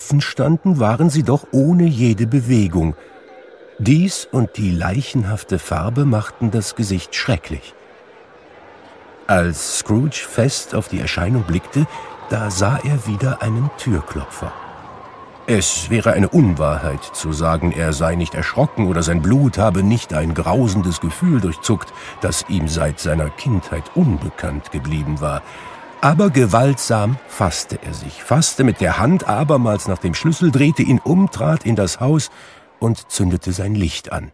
offen standen, waren sie doch ohne jede Bewegung. Dies und die leichenhafte Farbe machten das Gesicht schrecklich. Als Scrooge fest auf die Erscheinung blickte, da sah er wieder einen Türklopfer. Es wäre eine Unwahrheit zu sagen, er sei nicht erschrocken oder sein Blut habe nicht ein grausendes Gefühl durchzuckt, das ihm seit seiner Kindheit unbekannt geblieben war. Aber gewaltsam fasste er sich, fasste mit der Hand abermals nach dem Schlüssel, drehte ihn um, trat in das Haus und zündete sein Licht an.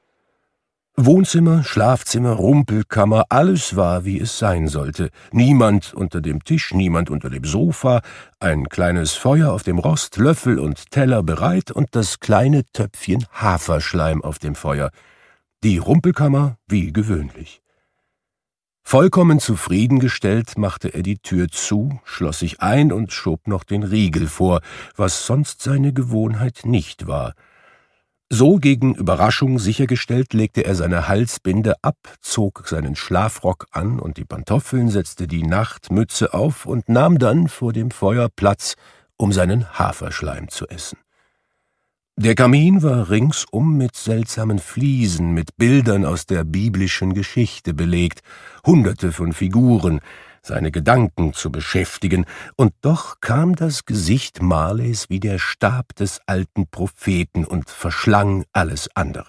Wohnzimmer, Schlafzimmer, Rumpelkammer, alles war, wie es sein sollte. Niemand unter dem Tisch, niemand unter dem Sofa, ein kleines Feuer auf dem Rost, Löffel und Teller bereit und das kleine Töpfchen Haferschleim auf dem Feuer. Die Rumpelkammer wie gewöhnlich. Vollkommen zufriedengestellt machte er die Tür zu, schloss sich ein und schob noch den Riegel vor, was sonst seine Gewohnheit nicht war. So gegen Überraschung sichergestellt, legte er seine Halsbinde ab, zog seinen Schlafrock an und die Pantoffeln, setzte die Nachtmütze auf und nahm dann vor dem Feuer Platz, um seinen Haferschleim zu essen. Der Kamin war ringsum mit seltsamen Fliesen, mit Bildern aus der biblischen Geschichte belegt, Hunderte von Figuren, seine Gedanken zu beschäftigen, und doch kam das Gesicht Marleys wie der Stab des alten Propheten und verschlang alles andere.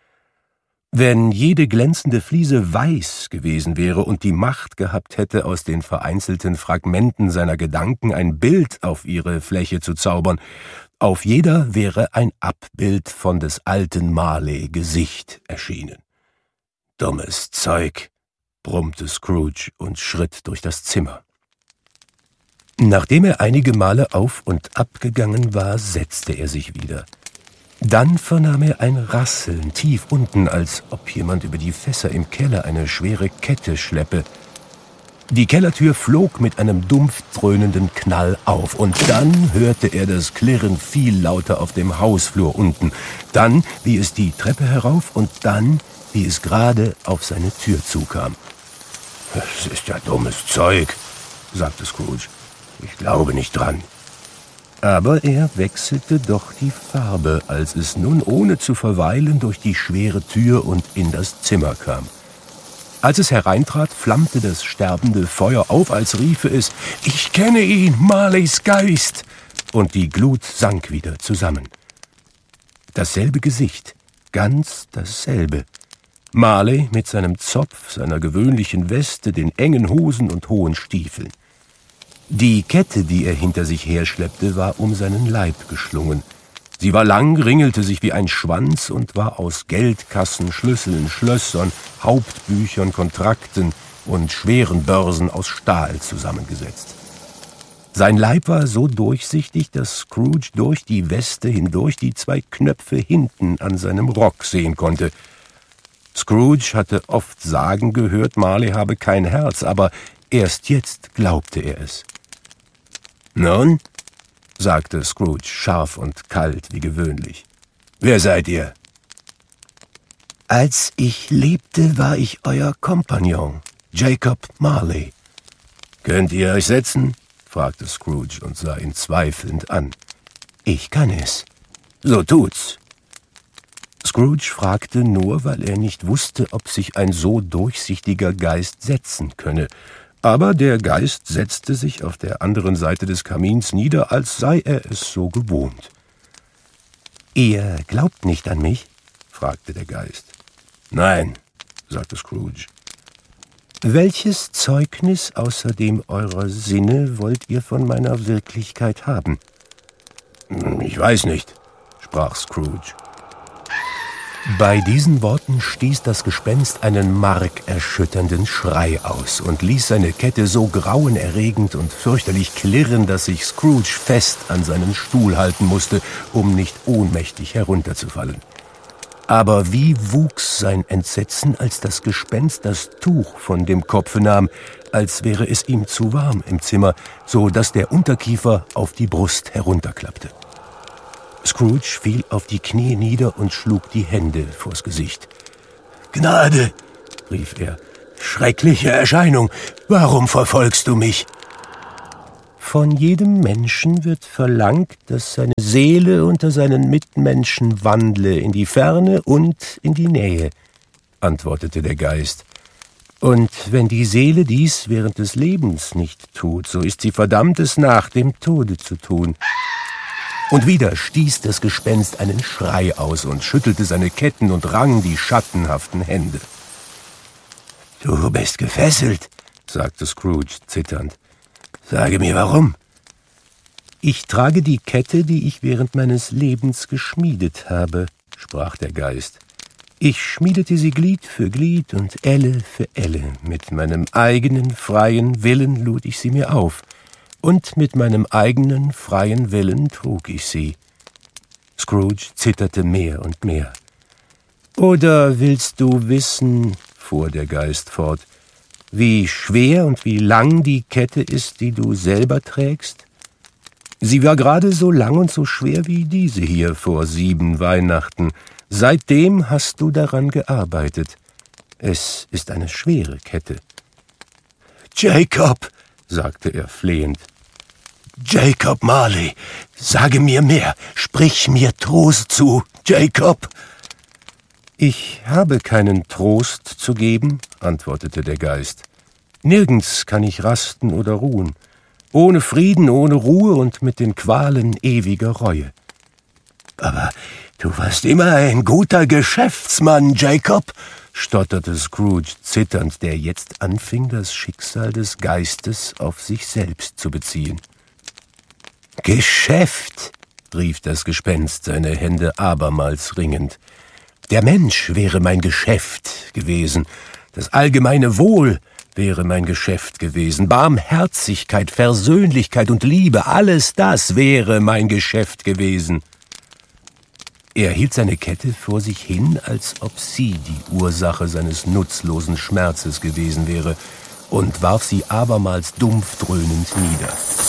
Wenn jede glänzende Fliese weiß gewesen wäre und die Macht gehabt hätte, aus den vereinzelten Fragmenten seiner Gedanken ein Bild auf ihre Fläche zu zaubern, auf jeder wäre ein Abbild von des alten Marley Gesicht erschienen. »Dummes Zeug«, brummte Scrooge und schritt durch das Zimmer. Nachdem er einige Male auf und ab gegangen war, setzte er sich wieder. Dann vernahm er ein Rasseln tief unten, als ob jemand über die Fässer im Keller eine schwere Kette schleppe. Die Kellertür flog mit einem dumpf dröhnenden Knall auf, und dann hörte er das Klirren viel lauter auf dem Hausflur unten, dann, wie es die Treppe herauf, und dann, wie es gerade auf seine Tür zukam. »Es ist ja dummes Zeug«, sagte Scrooge. »Ich glaube nicht dran.« Aber er wechselte doch die Farbe, als es nun ohne zu verweilen durch die schwere Tür und in das Zimmer kam. Als es hereintrat, flammte das sterbende Feuer auf, als riefe es, »Ich kenne ihn, Marleys Geist!« Und die Glut sank wieder zusammen. Dasselbe Gesicht, ganz dasselbe. Marley mit seinem Zopf, seiner gewöhnlichen Weste, den engen Hosen und hohen Stiefeln. Die Kette, die er hinter sich herschleppte, war um seinen Leib geschlungen. Sie war lang, ringelte sich wie ein Schwanz und war aus Geldkassen, Schlüsseln, Schlössern, Hauptbüchern, Kontrakten und schweren Börsen aus Stahl zusammengesetzt. Sein Leib war so durchsichtig, dass Scrooge durch die Weste hindurch die 2 Knöpfe hinten an seinem Rock sehen konnte. Scrooge hatte oft sagen gehört, Marley habe kein Herz, aber erst jetzt glaubte er es. »Nun?« sagte Scrooge, scharf und kalt wie gewöhnlich. »Wer seid ihr?« »Als ich lebte, war ich euer Kompagnon, Jacob Marley.« »Könnt ihr euch setzen?« fragte Scrooge und sah ihn zweifelnd an. »Ich kann es.« »So tut's.« Scrooge fragte nur, weil er nicht wusste, ob sich ein so durchsichtiger Geist setzen könne. Aber der Geist setzte sich auf der anderen Seite des Kamins nieder, als sei er es so gewohnt. »Ihr glaubt nicht an mich?« fragte der Geist. »Nein«, sagte Scrooge. »Welches Zeugnis außer dem eurer Sinne wollt ihr von meiner Wirklichkeit haben?« »Ich weiß nicht«, sprach Scrooge. Bei diesen Worten stieß das Gespenst einen markerschütternden Schrei aus und ließ seine Kette so grauenerregend und fürchterlich klirren, dass sich Scrooge fest an seinen Stuhl halten musste, um nicht ohnmächtig herunterzufallen. Aber wie wuchs sein Entsetzen, als das Gespenst das Tuch von dem Kopfe nahm, als wäre es ihm zu warm im Zimmer, so dass der Unterkiefer auf die Brust herunterklappte. Scrooge fiel auf die Knie nieder und schlug die Hände vors Gesicht. »Gnade«, rief er, »schreckliche Erscheinung, warum verfolgst du mich?« Von jedem Menschen wird verlangt, dass seine Seele unter seinen Mitmenschen wandle, in die Ferne und in die Nähe, antwortete der Geist. Und wenn die Seele dies während des Lebens nicht tut, so ist sie verdammt, es nach dem Tode zu tun. Und wieder stieß das Gespenst einen Schrei aus und schüttelte seine Ketten und rang die schattenhaften Hände. »Du bist gefesselt«, sagte Scrooge zitternd. »Sage mir, warum?« »Ich trage die Kette, die ich während meines Lebens geschmiedet habe«, sprach der Geist. »Ich schmiedete sie Glied für Glied und Elle für Elle. Mit meinem eigenen freien Willen lud ich sie mir auf, und mit meinem eigenen freien Willen trug ich sie.« Scrooge zitterte mehr und mehr. »Oder willst du wissen«, fuhr der Geist fort, »wie schwer und wie lang die Kette ist, die du selber trägst? Sie war gerade so lang und so schwer wie diese hier vor 7 Weihnachten. Seitdem hast du daran gearbeitet. Es ist eine schwere Kette.« »Jacob«, sagte er flehend, »Jacob Marley, sage mir mehr, sprich mir Trost zu, Jacob.« »Ich habe keinen Trost zu geben«, antwortete der Geist. »Nirgends kann ich rasten oder ruhen. Ohne Frieden, ohne Ruhe und mit den Qualen ewiger Reue.« »Aber du warst immer ein guter Geschäftsmann, Jacob«, stotterte Scrooge zitternd, der jetzt anfing, das Schicksal des Geistes auf sich selbst zu beziehen. »Geschäft«, rief das Gespenst, seine Hände abermals ringend. »Der Mensch wäre mein Geschäft gewesen, das allgemeine Wohl wäre mein Geschäft gewesen, Barmherzigkeit, Versöhnlichkeit und Liebe, alles das wäre mein Geschäft gewesen.« Er hielt seine Kette vor sich hin, als ob sie die Ursache seines nutzlosen Schmerzes gewesen wäre, und warf sie abermals dumpf dröhnend nieder.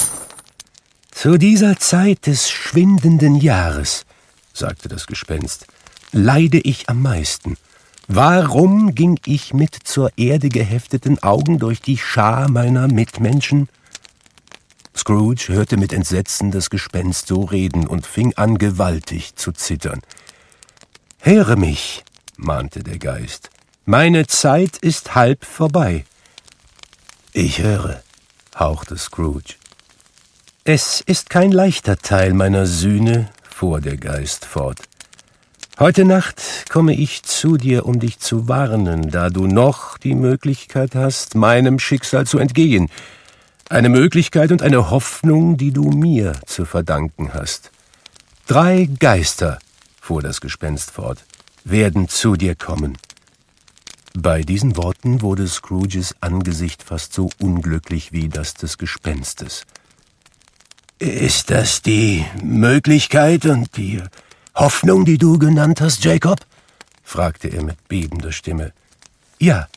»Zu dieser Zeit des schwindenden Jahres«, sagte das Gespenst, »leide ich am meisten. Warum ging ich mit zur Erde gehefteten Augen durch die Schar meiner Mitmenschen?« Scrooge hörte mit Entsetzen das Gespenst so reden und fing an, gewaltig zu zittern. »Höre mich«, mahnte der Geist, »meine Zeit ist halb vorbei.« »Ich höre«, hauchte Scrooge. »Es ist kein leichter Teil meiner Sühne«, fuhr der Geist fort. »Heute Nacht komme ich zu dir, um dich zu warnen, da du noch die Möglichkeit hast, meinem Schicksal zu entgehen. Eine Möglichkeit und eine Hoffnung, die du mir zu verdanken hast. 3 Geister«, fuhr das Gespenst fort, »werden zu dir kommen.« Bei diesen Worten wurde Scrooges Angesicht fast so unglücklich wie das des Gespenstes. »Ist das die Möglichkeit und die Hoffnung, die du genannt hast, Jacob?« fragte er mit bebender Stimme. »Ja,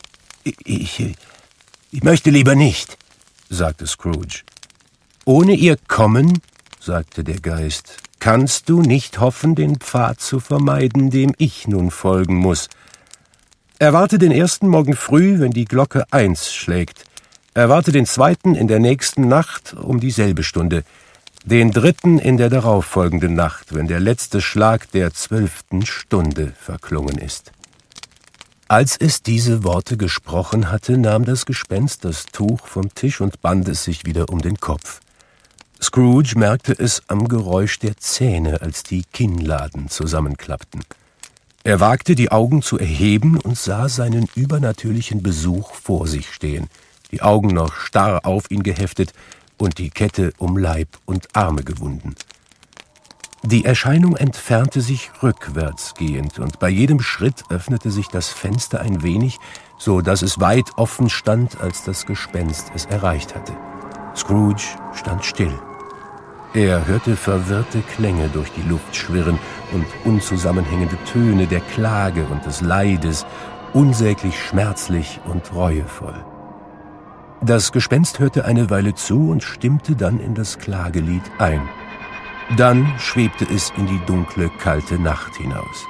ich möchte lieber nicht«, sagte Scrooge. »Ohne ihr Kommen«, sagte der Geist, »kannst du nicht hoffen, den Pfad zu vermeiden, dem ich nun folgen muss. Erwarte den ersten morgen früh, wenn die Glocke 1 schlägt. Erwarte den zweiten in der nächsten Nacht um dieselbe Stunde, den dritten in der darauffolgenden Nacht, wenn der letzte Schlag der 12. Stunde verklungen ist.« Als es diese Worte gesprochen hatte, nahm das Gespenst das Tuch vom Tisch und band es sich wieder um den Kopf. Scrooge merkte es am Geräusch der Zähne, als die Kinnladen zusammenklappten. Er wagte, die Augen zu erheben und sah seinen übernatürlichen Besuch vor sich stehen, die Augen noch starr auf ihn geheftet und die Kette um Leib und Arme gewunden. Die Erscheinung entfernte sich rückwärts gehend, und bei jedem Schritt öffnete sich das Fenster ein wenig, so dass es weit offen stand, als das Gespenst es erreicht hatte. Scrooge stand still. Er hörte verwirrte Klänge durch die Luft schwirren und unzusammenhängende Töne der Klage und des Leides, unsäglich schmerzlich und reuevoll. Das Gespenst hörte eine Weile zu und stimmte dann in das Klagelied ein. Dann schwebte es in die dunkle, kalte Nacht hinaus.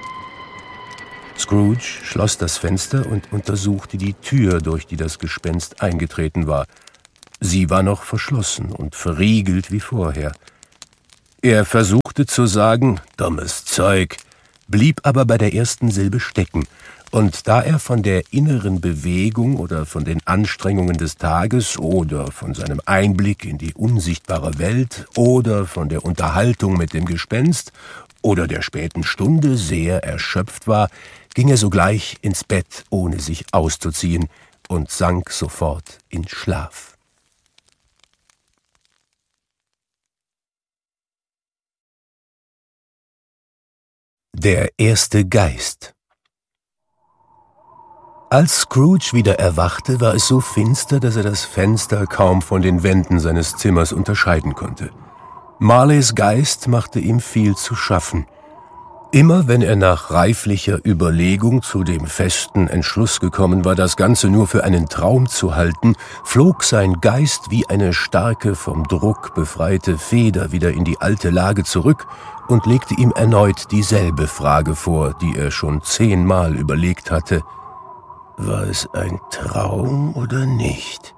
Scrooge schloss das Fenster und untersuchte die Tür, durch die das Gespenst eingetreten war. Sie war noch verschlossen und verriegelt wie vorher. Er versuchte zu sagen, »Dummes Zeug«, blieb aber bei der ersten Silbe stecken, und da er von der inneren Bewegung oder von den Anstrengungen des Tages oder von seinem Einblick in die unsichtbare Welt oder von der Unterhaltung mit dem Gespenst oder der späten Stunde sehr erschöpft war, ging er sogleich ins Bett, ohne sich auszuziehen, und sank sofort in Schlaf. Der erste Geist. Als Scrooge wieder erwachte, war es so finster, dass er das Fenster kaum von den Wänden seines Zimmers unterscheiden konnte. Marleys Geist machte ihm viel zu schaffen. Immer wenn er nach reiflicher Überlegung zu dem festen Entschluss gekommen war, das Ganze nur für einen Traum zu halten, flog sein Geist wie eine starke, vom Druck befreite Feder wieder in die alte Lage zurück und legte ihm erneut dieselbe Frage vor, die er schon 10-mal überlegt hatte. War es ein Traum oder nicht?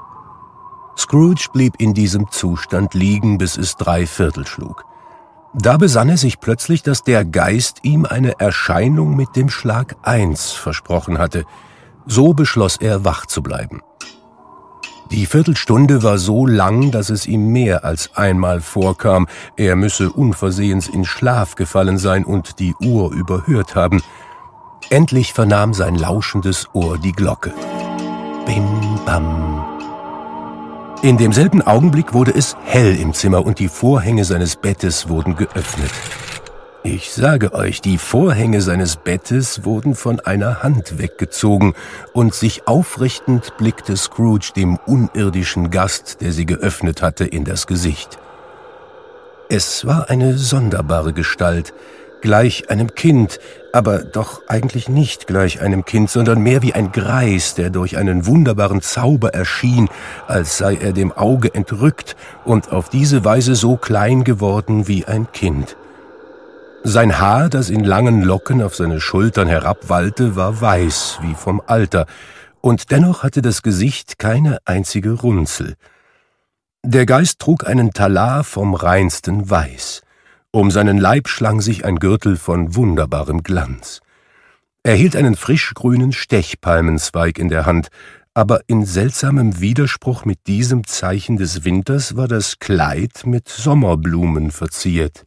Scrooge blieb in diesem Zustand liegen, bis es 3/4 schlug. Da besann er sich plötzlich, dass der Geist ihm eine Erscheinung mit dem Schlag 1 versprochen hatte. So beschloss er, wach zu bleiben. Die Viertelstunde war so lang, dass es ihm mehr als einmal vorkam, er müsse unversehens in Schlaf gefallen sein und die Uhr überhört haben. Endlich vernahm sein lauschendes Ohr die Glocke. Bim, bam. In demselben Augenblick wurde es hell im Zimmer und die Vorhänge seines Bettes wurden geöffnet. Ich sage euch, die Vorhänge seines Bettes wurden von einer Hand weggezogen und sich aufrichtend blickte Scrooge dem unirdischen Gast, der sie geöffnet hatte, in das Gesicht. Es war eine sonderbare Gestalt, gleich einem Kind, aber doch eigentlich nicht gleich einem Kind, sondern mehr wie ein Greis, der durch einen wunderbaren Zauber erschien, als sei er dem Auge entrückt und auf diese Weise so klein geworden wie ein Kind. Sein Haar, das in langen Locken auf seine Schultern herabwallte, war weiß wie vom Alter, und dennoch hatte das Gesicht keine einzige Runzel. Der Geist trug einen Talar vom reinsten Weiß. Um seinen Leib schlang sich ein Gürtel von wunderbarem Glanz. Er hielt einen frischgrünen Stechpalmenzweig in der Hand, aber in seltsamem Widerspruch mit diesem Zeichen des Winters war das Kleid mit Sommerblumen verziert.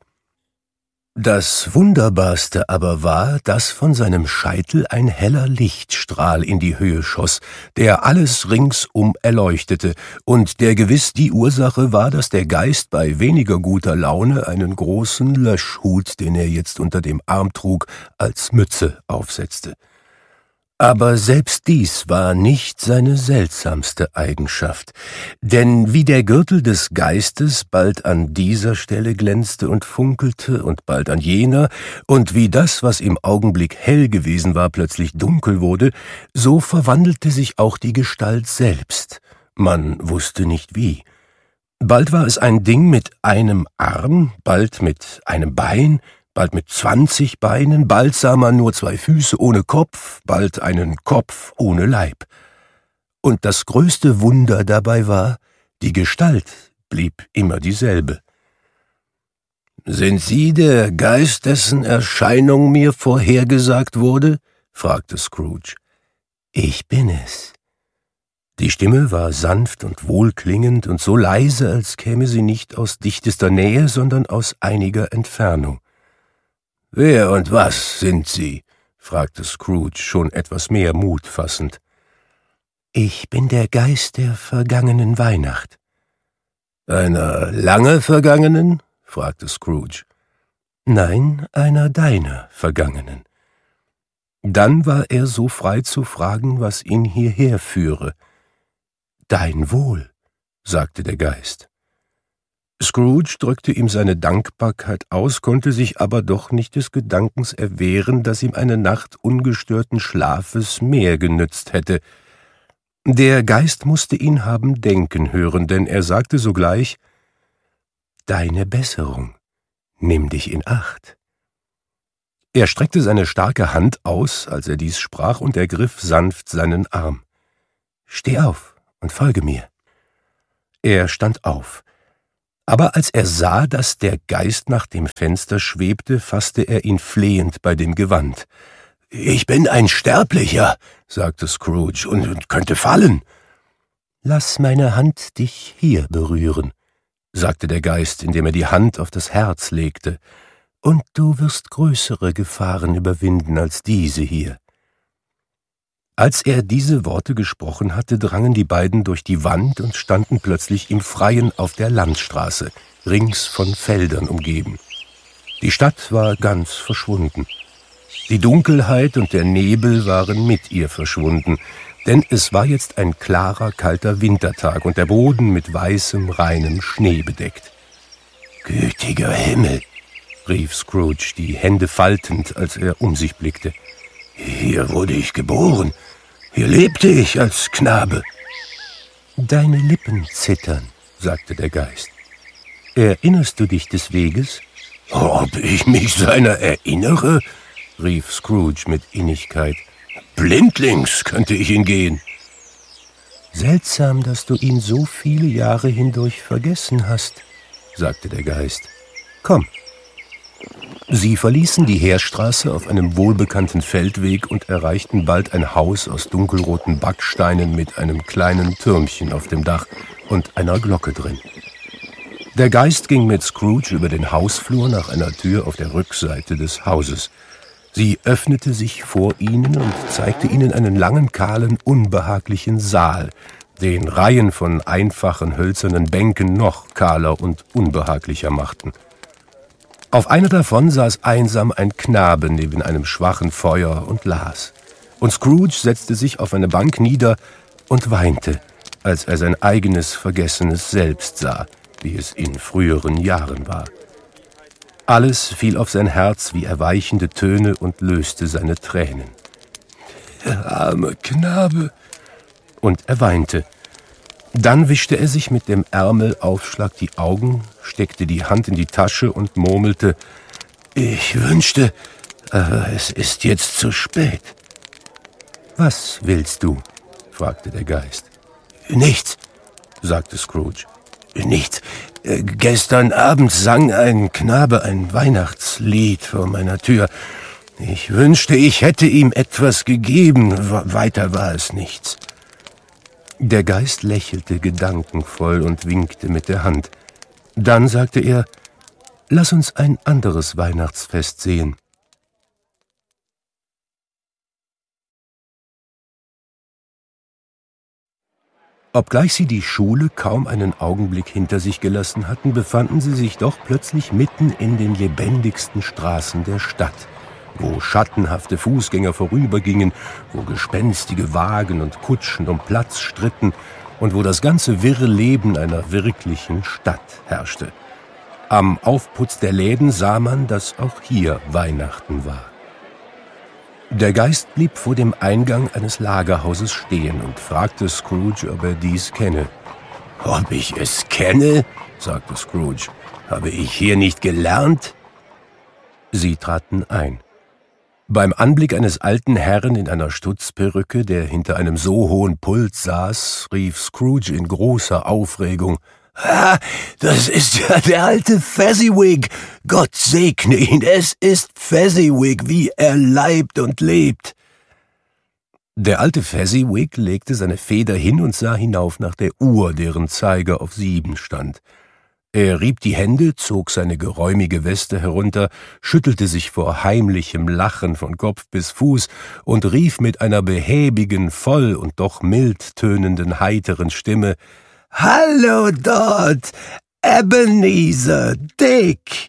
Das Wunderbarste aber war, dass von seinem Scheitel ein heller Lichtstrahl in die Höhe schoss, der alles ringsum erleuchtete und der gewiss die Ursache war, dass der Geist bei weniger guter Laune einen großen Löschhut, den er jetzt unter dem Arm trug, als Mütze aufsetzte. Aber selbst dies war nicht seine seltsamste Eigenschaft, denn wie der Gürtel des Geistes bald an dieser Stelle glänzte und funkelte und bald an jener, und wie das, was im Augenblick hell gewesen war, plötzlich dunkel wurde, so verwandelte sich auch die Gestalt selbst. Man wusste nicht wie. Bald war es ein Ding mit einem Arm, bald mit einem Bein, bald mit 20 Beinen, bald sah man nur 2 Füße ohne Kopf, bald einen Kopf ohne Leib. Und das größte Wunder dabei war, die Gestalt blieb immer dieselbe. »Sind Sie der Geist, dessen Erscheinung mir vorhergesagt wurde?« fragte Scrooge. »Ich bin es.« Die Stimme war sanft und wohlklingend und so leise, als käme sie nicht aus dichtester Nähe, sondern aus einiger Entfernung. »Wer und was sind Sie?« fragte Scrooge, schon etwas mehr Mut fassend. »Ich bin der Geist der vergangenen Weihnacht.« »Einer lange vergangenen?« fragte Scrooge. »Nein, einer deiner vergangenen.« Dann war er so frei zu fragen, was ihn hierher führe. »Dein Wohl«, sagte der Geist. Scrooge drückte ihm seine Dankbarkeit aus, konnte sich aber doch nicht des Gedankens erwehren, dass ihm eine Nacht ungestörten Schlafes mehr genützt hätte. Der Geist musste ihn haben denken hören, denn er sagte sogleich: »Deine Besserung, nimm dich in Acht.« Er streckte seine starke Hand aus, als er dies sprach, und ergriff sanft seinen Arm. »Steh auf und folge mir.« Er stand auf. Aber als er sah, dass der Geist nach dem Fenster schwebte, fasste er ihn flehend bei dem Gewand. »Ich bin ein Sterblicher«, sagte Scrooge, »und könnte fallen.« »Lass meine Hand dich hier berühren«, sagte der Geist, indem er die Hand auf das Herz legte, »und du wirst größere Gefahren überwinden als diese hier.« Als er diese Worte gesprochen hatte, drangen die beiden durch die Wand und standen plötzlich im Freien auf der Landstraße, rings von Feldern umgeben. Die Stadt war ganz verschwunden. Die Dunkelheit und der Nebel waren mit ihr verschwunden, denn es war jetzt ein klarer, kalter Wintertag und der Boden mit weißem, reinem Schnee bedeckt. »Gütiger Himmel«, rief Scrooge, die Hände faltend, als er um sich blickte. »Hier wurde ich geboren. Hier lebte ich als Knabe.« »Deine Lippen zittern«, sagte der Geist. »Erinnerst du dich des Weges?« »Ob ich mich seiner erinnere?« rief Scrooge mit Innigkeit. »Blindlings könnte ich ihn gehen.« »Seltsam, dass du ihn so viele Jahre hindurch vergessen hast«, sagte der Geist. »Komm.« Sie verließen die Heerstraße auf einem wohlbekannten Feldweg und erreichten bald ein Haus aus dunkelroten Backsteinen mit einem kleinen Türmchen auf dem Dach und einer Glocke drin. Der Geist ging mit Scrooge über den Hausflur nach einer Tür auf der Rückseite des Hauses. Sie öffnete sich vor ihnen und zeigte ihnen einen langen, kahlen, unbehaglichen Saal, den Reihen von einfachen, hölzernen Bänken noch kahler und unbehaglicher machten. Auf einer davon saß einsam ein Knabe neben einem schwachen Feuer und las. Und Scrooge setzte sich auf eine Bank nieder und weinte, als er sein eigenes vergessenes Selbst sah, wie es in früheren Jahren war. Alles fiel auf sein Herz wie erweichende Töne und löste seine Tränen. »Der arme Knabe«, und er weinte. Dann wischte er sich mit dem Ärmelaufschlag die Augen, steckte die Hand in die Tasche und murmelte, »Ich wünschte, aber es ist jetzt zu spät.« »Was willst du?« fragte der Geist. »Nichts«, sagte Scrooge. »Nichts. Gestern Abend sang ein Knabe ein Weihnachtslied vor meiner Tür. Ich wünschte, ich hätte ihm etwas gegeben, weiter war es nichts.« Der Geist lächelte gedankenvoll und winkte mit der Hand. Dann sagte er, »Lass uns ein anderes Weihnachtsfest sehen.« Obgleich sie die Schule kaum einen Augenblick hinter sich gelassen hatten, befanden sie sich doch plötzlich mitten in den lebendigsten Straßen der Stadt, wo schattenhafte Fußgänger vorübergingen, wo gespenstige Wagen und Kutschen um Platz stritten und wo das ganze wirre Leben einer wirklichen Stadt herrschte. Am Aufputz der Läden sah man, dass auch hier Weihnachten war. Der Geist blieb vor dem Eingang eines Lagerhauses stehen und fragte Scrooge, ob er dies kenne. »Ob ich es kenne?« sagte Scrooge. »Habe ich hier nicht gelernt?« Sie traten ein. Beim Anblick eines alten Herrn in einer Stutzperücke, der hinter einem so hohen Pult saß, rief Scrooge in großer Aufregung, »Ah, das ist ja der alte Fezziwig! Gott segne ihn, es ist Fezziwig, wie er leibt und lebt!« Der alte Fezziwig legte seine Feder hin und sah hinauf nach der Uhr, deren Zeiger auf 7 stand. Er rieb die Hände, zog seine geräumige Weste herunter, schüttelte sich vor heimlichem Lachen von Kopf bis Fuß und rief mit einer behäbigen, voll und doch mild tönenden, heiteren Stimme, »Hallo dort, Ebenezer, Dick!«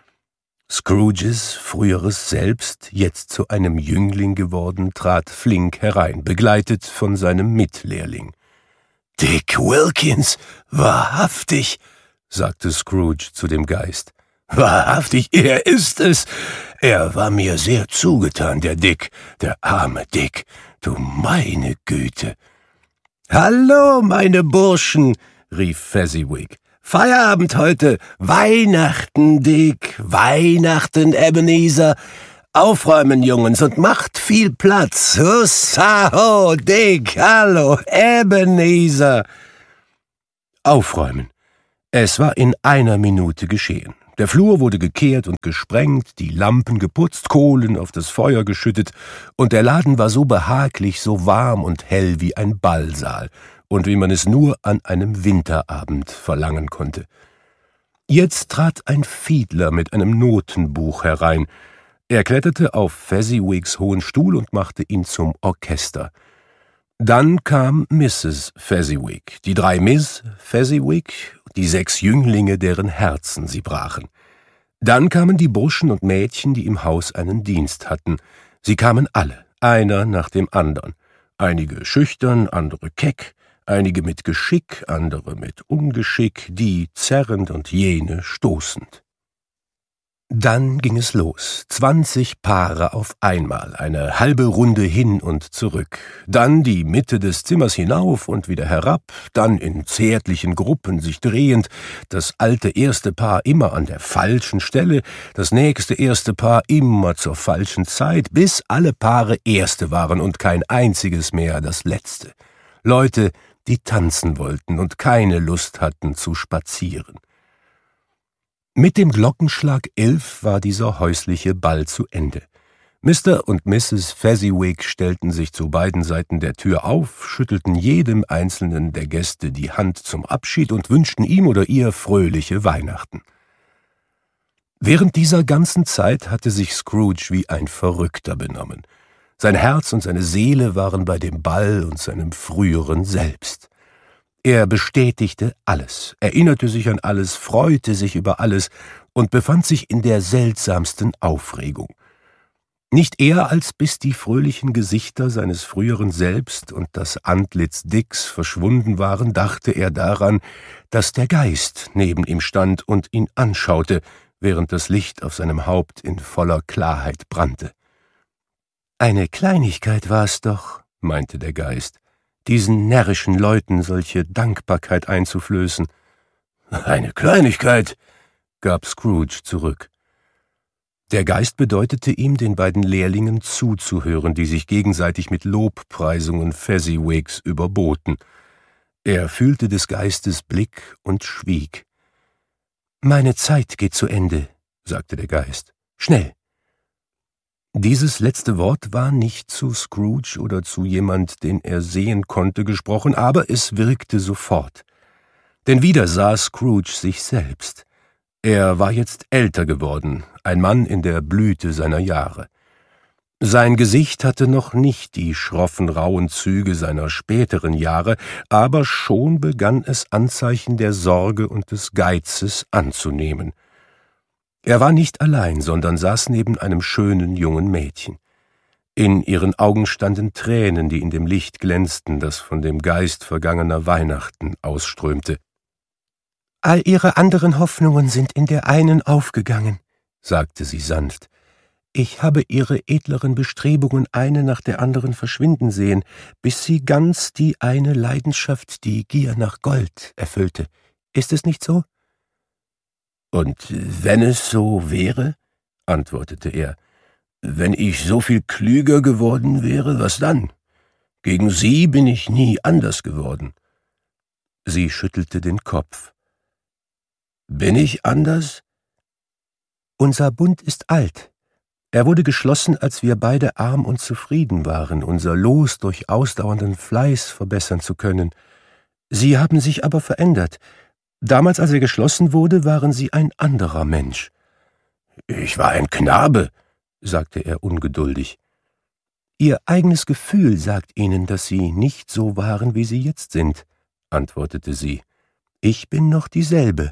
Scrooges früheres Selbst, jetzt zu einem Jüngling geworden, trat flink herein, begleitet von seinem Mitlehrling. »Dick Wilkins, wahrhaftig«, sagte Scrooge zu dem Geist. »Wahrhaftig, er ist es. Er war mir sehr zugetan, der Dick, der arme Dick. Du meine Güte!« »Hallo, meine Burschen«, rief Fezziwig. »Feierabend heute. Weihnachten, Dick. Weihnachten, Ebenezer. Aufräumen, Jungens, und macht viel Platz. Hussaho, Dick. Hallo, Ebenezer.« Aufräumen. Es war in einer Minute geschehen. Der Flur wurde gekehrt und gesprengt, die Lampen geputzt, Kohlen auf das Feuer geschüttet, und der Laden war so behaglich, so warm und hell wie ein Ballsaal, und wie man es nur an einem Winterabend verlangen konnte. Jetzt trat ein Fiedler mit einem Notenbuch herein. Er kletterte auf Fezziwigs hohen Stuhl und machte ihn zum Orchester. Dann kam Mrs. Fezziwig, die 3 Miss Fezziwig, die 6 Jünglinge, deren Herzen sie brachen. Dann kamen die Burschen und Mädchen, die im Haus einen Dienst hatten. Sie kamen alle, einer nach dem andern. Einige schüchtern, andere keck, einige mit Geschick, andere mit Ungeschick, die zerrend und jene stoßend. Dann ging es los, 20 Paare auf einmal, eine halbe Runde hin und zurück, dann die Mitte des Zimmers hinauf und wieder herab, dann in zärtlichen Gruppen sich drehend, das alte erste Paar immer an der falschen Stelle, das nächste erste Paar immer zur falschen Zeit, bis alle Paare Erste waren und kein einziges mehr das Letzte. Leute, die tanzen wollten und keine Lust hatten zu spazieren. Mit dem Glockenschlag 11 war dieser häusliche Ball zu Ende. Mr. und Mrs. Fezziwig stellten sich zu beiden Seiten der Tür auf, schüttelten jedem einzelnen der Gäste die Hand zum Abschied und wünschten ihm oder ihr fröhliche Weihnachten. Während dieser ganzen Zeit hatte sich Scrooge wie ein Verrückter benommen. Sein Herz und seine Seele waren bei dem Ball und seinem früheren Selbst. Er bestätigte alles, erinnerte sich an alles, freute sich über alles und befand sich in der seltsamsten Aufregung. Nicht eher als bis die fröhlichen Gesichter seines früheren Selbst und das Antlitz Dicks verschwunden waren, dachte er daran, dass der Geist neben ihm stand und ihn anschaute, während das Licht auf seinem Haupt in voller Klarheit brannte. »Eine Kleinigkeit war es doch«, meinte der Geist, »diesen närrischen Leuten solche Dankbarkeit einzuflößen.« »Eine Kleinigkeit«, gab Scrooge zurück. Der Geist bedeutete ihm, den beiden Lehrlingen zuzuhören, die sich gegenseitig mit Lobpreisungen Fezziwigs überboten. Er fühlte des Geistes Blick und schwieg. »Meine Zeit geht zu Ende«, sagte der Geist. »Schnell!« Dieses letzte Wort war nicht zu Scrooge oder zu jemand, den er sehen konnte, gesprochen, aber es wirkte sofort. Denn wieder sah Scrooge sich selbst. Er war jetzt älter geworden, ein Mann in der Blüte seiner Jahre. Sein Gesicht hatte noch nicht die schroffen, rauen Züge seiner späteren Jahre, aber schon begann es Anzeichen der Sorge und des Geizes anzunehmen. Er war nicht allein, sondern saß neben einem schönen jungen Mädchen. In ihren Augen standen Tränen, die in dem Licht glänzten, das von dem Geist vergangener Weihnachten ausströmte. »All ihre anderen Hoffnungen sind in der einen aufgegangen«, sagte sie sanft. »Ich habe ihre edleren Bestrebungen eine nach der anderen verschwinden sehen, bis sie ganz die eine Leidenschaft, die Gier nach Gold, erfüllte. Ist es nicht so?« »Und wenn es so wäre«, antwortete er, »wenn ich so viel klüger geworden wäre, was dann? Gegen Sie bin ich nie anders geworden.« Sie schüttelte den Kopf. »Bin ich anders?« »Unser Bund ist alt. Er wurde geschlossen, als wir beide arm und zufrieden waren, unser Los durch ausdauernden Fleiß verbessern zu können. Sie haben sich aber verändert. Damals, als er geschlossen wurde, waren Sie ein anderer Mensch.« »Ich war ein Knabe«, sagte er ungeduldig. »Ihr eigenes Gefühl sagt Ihnen, dass Sie nicht so waren, wie Sie jetzt sind«, antwortete sie. »Ich bin noch dieselbe.«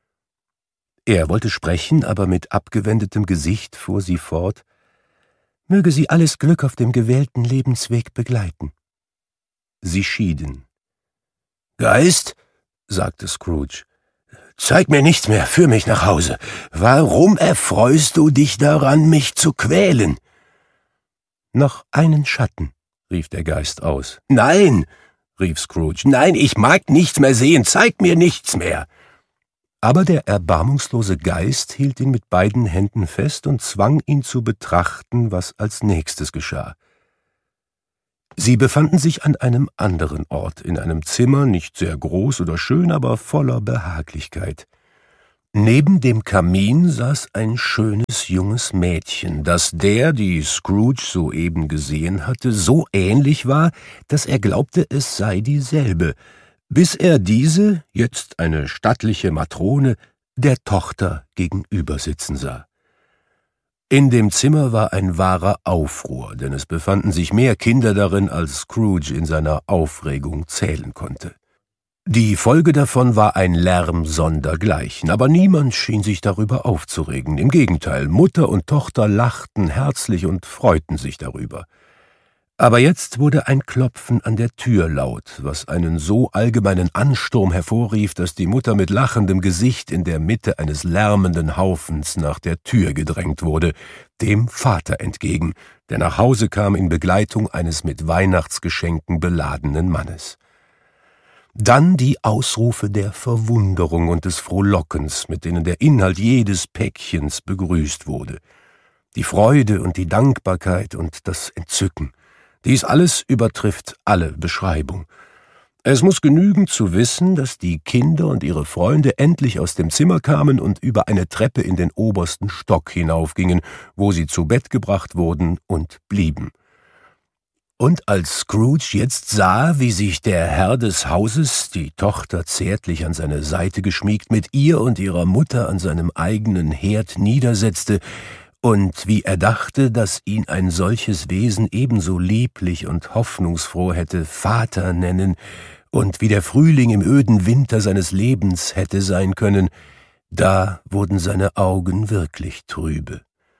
Er wollte sprechen, aber mit abgewendetem Gesicht fuhr sie fort. »Möge Sie alles Glück auf dem gewählten Lebensweg begleiten.« Sie schieden. »Geist«, sagte Scrooge, »zeig mir nichts mehr, führ mich nach Hause. Warum erfreust du dich daran, mich zu quälen?« »Noch einen Schatten«, rief der Geist aus. »Nein«, rief Scrooge, »nein, ich mag nichts mehr sehen, zeig mir nichts mehr.« Aber der erbarmungslose Geist hielt ihn mit beiden Händen fest und zwang ihn zu betrachten, was als nächstes geschah. Sie befanden sich an einem anderen Ort, in einem Zimmer, nicht sehr groß oder schön, aber voller Behaglichkeit. Neben dem Kamin saß ein schönes junges Mädchen, das der, die Scrooge soeben gesehen hatte, so ähnlich war, dass er glaubte, es sei dieselbe, bis er diese, jetzt eine stattliche Matrone, der Tochter gegenüber sitzen sah. In dem Zimmer war ein wahrer Aufruhr, denn es befanden sich mehr Kinder darin, als Scrooge in seiner Aufregung zählen konnte. Die Folge davon war ein Lärm sondergleichen, aber niemand schien sich darüber aufzuregen. Im Gegenteil, Mutter und Tochter lachten herzlich und freuten sich darüber. Aber jetzt wurde ein Klopfen an der Tür laut, was einen so allgemeinen Ansturm hervorrief, dass die Mutter mit lachendem Gesicht in der Mitte eines lärmenden Haufens nach der Tür gedrängt wurde, dem Vater entgegen, der nach Hause kam in Begleitung eines mit Weihnachtsgeschenken beladenen Mannes. Dann die Ausrufe der Verwunderung und des Frohlockens, mit denen der Inhalt jedes Päckchens begrüßt wurde. Die Freude und die Dankbarkeit und das Entzücken. Dies alles übertrifft alle Beschreibung. Es muss genügen zu wissen, dass die Kinder und ihre Freunde endlich aus dem Zimmer kamen und über eine Treppe in den obersten Stock hinaufgingen, wo sie zu Bett gebracht wurden und blieben. Und als Scrooge jetzt sah, wie sich der Herr des Hauses, die Tochter zärtlich an seine Seite geschmiegt, mit ihr und ihrer Mutter an seinem eigenen Herd niedersetzte, und wie er dachte, dass ihn ein solches Wesen ebenso lieblich und hoffnungsfroh hätte Vater nennen und wie der Frühling im öden Winter seines Lebens hätte sein können, da wurden seine Augen wirklich trübe.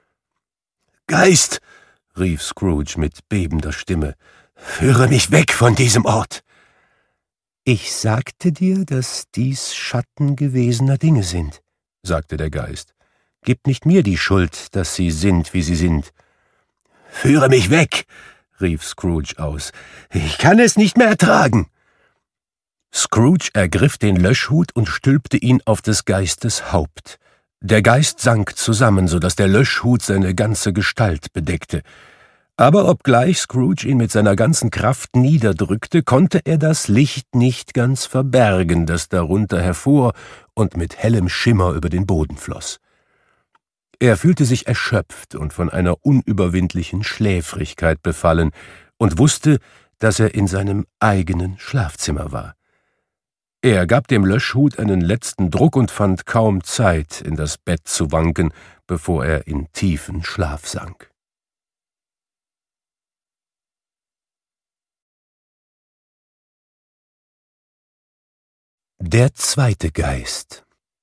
»Geist«, rief Scrooge mit bebender Stimme, »führe mich weg von diesem Ort!« »Ich sagte dir, dass dies Schatten gewesener Dinge sind«, sagte der Geist. »Gib nicht mir die Schuld, dass sie sind, wie sie sind.« »Führe mich weg«, rief Scrooge aus. »Ich kann es nicht mehr ertragen.« Scrooge ergriff den Löschhut und stülpte ihn auf des Geistes Haupt. Der Geist sank zusammen, so dass der Löschhut seine ganze Gestalt bedeckte. Aber obgleich Scrooge ihn mit seiner ganzen Kraft niederdrückte, konnte er das Licht nicht ganz verbergen, das darunter hervor und mit hellem Schimmer über den Boden floss. Er fühlte sich erschöpft und von einer unüberwindlichen Schläfrigkeit befallen und wusste, dass er in seinem eigenen Schlafzimmer war. Er gab dem Löschhut einen letzten Druck und fand kaum Zeit, in das Bett zu wanken, bevor er in tiefen Schlaf sank. Der zweite Geist.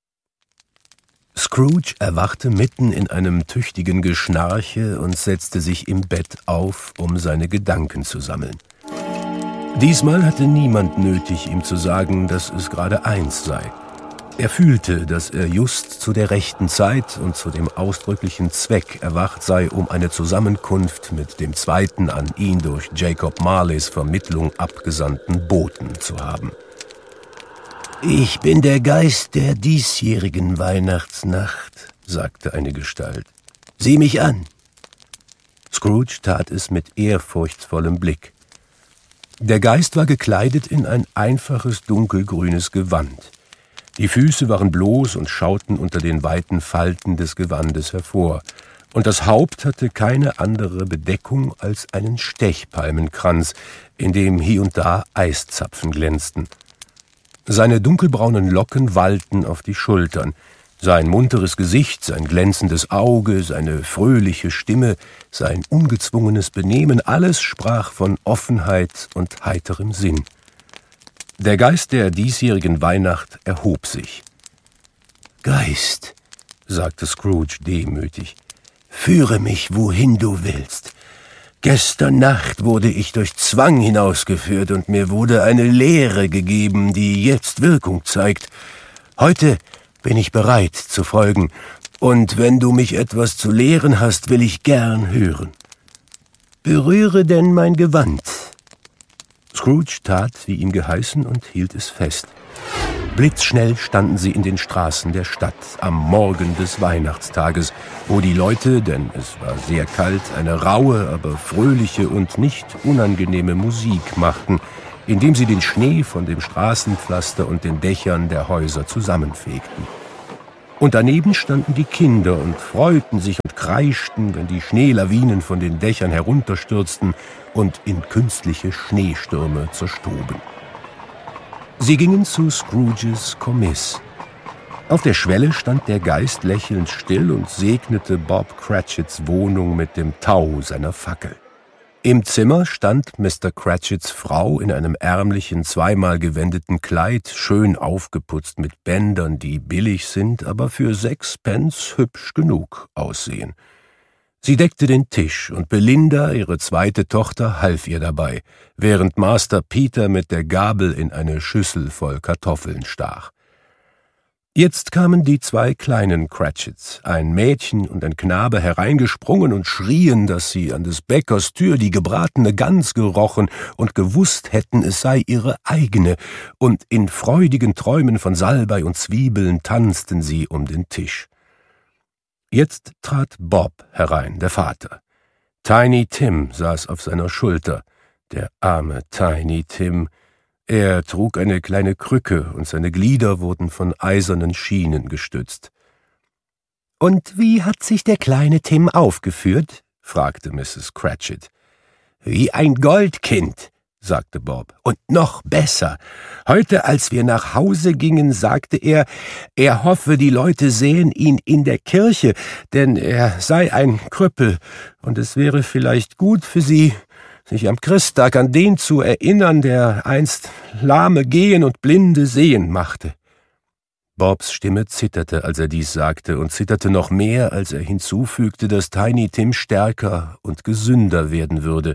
Scrooge erwachte mitten in einem tüchtigen Geschnarche und setzte sich im Bett auf, um seine Gedanken zu sammeln. Diesmal hatte niemand nötig, ihm zu sagen, dass es gerade 1 sei. Er fühlte, dass er just zu der rechten Zeit und zu dem ausdrücklichen Zweck erwacht sei, um eine Zusammenkunft mit dem zweiten an ihn durch Jacob Marleys Vermittlung abgesandten Boten zu haben. »Ich bin der Geist der diesjährigen Weihnachtsnacht«, sagte eine Gestalt. »Sieh mich an.« Scrooge tat es mit ehrfurchtsvollem Blick. Der Geist war gekleidet in ein einfaches dunkelgrünes Gewand. Die Füße waren bloß und schauten unter den weiten Falten des Gewandes hervor, und das Haupt hatte keine andere Bedeckung als einen Stechpalmenkranz, in dem hie und da Eiszapfen glänzten. Seine dunkelbraunen Locken wallten auf die Schultern. Sein munteres Gesicht, sein glänzendes Auge, seine fröhliche Stimme, sein ungezwungenes Benehmen, alles sprach von Offenheit und heiterem Sinn. Der Geist der diesjährigen Weihnacht erhob sich. »Geist«, sagte Scrooge demütig, »führe mich, wohin du willst. Gestern Nacht wurde ich durch Zwang hinausgeführt und mir wurde eine Lehre gegeben, die jetzt Wirkung zeigt. Heute bin ich bereit zu folgen, und wenn du mich etwas zu lehren hast, will ich gern hören. Berühre denn mein Gewand.« Scrooge tat, wie ihm geheißen, und hielt es fest. Blitzschnell standen sie in den Straßen der Stadt am Morgen des Weihnachtstages, wo die Leute, denn es war sehr kalt, eine raue, aber fröhliche und nicht unangenehme Musik machten, indem sie den Schnee von dem Straßenpflaster und den Dächern der Häuser zusammenfegten. Und daneben standen die Kinder und freuten sich und kreischten, wenn die Schneelawinen von den Dächern herunterstürzten und in künstliche Schneestürme zerstoben. Sie gingen zu Scrooges Kommiss. Auf der Schwelle stand der Geist lächelnd still und segnete Bob Cratchits Wohnung mit dem Tau seiner Fackel. Im Zimmer stand Mr. Cratchits Frau in einem ärmlichen, zweimal gewendeten Kleid, schön aufgeputzt mit Bändern, die billig sind, aber für 6 Pence hübsch genug aussehen. Sie deckte den Tisch, und Belinda, ihre zweite Tochter, half ihr dabei, während Master Peter mit der Gabel in eine Schüssel voll Kartoffeln stach. Jetzt kamen die 2 kleinen Cratchits, ein Mädchen und ein Knabe, hereingesprungen und schrien, dass sie an des Bäckers Tür die gebratene Gans gerochen und gewusst hätten, es sei ihre eigene, und in freudigen Träumen von Salbei und Zwiebeln tanzten sie um den Tisch. Jetzt trat Bob herein, der Vater. Tiny Tim saß auf seiner Schulter, der arme Tiny Tim. Er trug eine kleine Krücke, und seine Glieder wurden von eisernen Schienen gestützt. »Und wie hat sich der kleine Tim aufgeführt?« fragte Mrs. Cratchit. »Wie ein Goldkind«, sagte Bob, »und noch besser. Heute, als wir nach Hause gingen, sagte er hoffe, die Leute sähen ihn in der Kirche, denn er sei ein Krüppel, und es wäre vielleicht gut für sie, sich am Christtag an den zu erinnern, der einst Lahme gehen und Blinde sehen machte.« Bobs Stimme zitterte, als er dies sagte, und zitterte noch mehr, als er hinzufügte, dass Tiny Tim stärker und gesünder werden würde.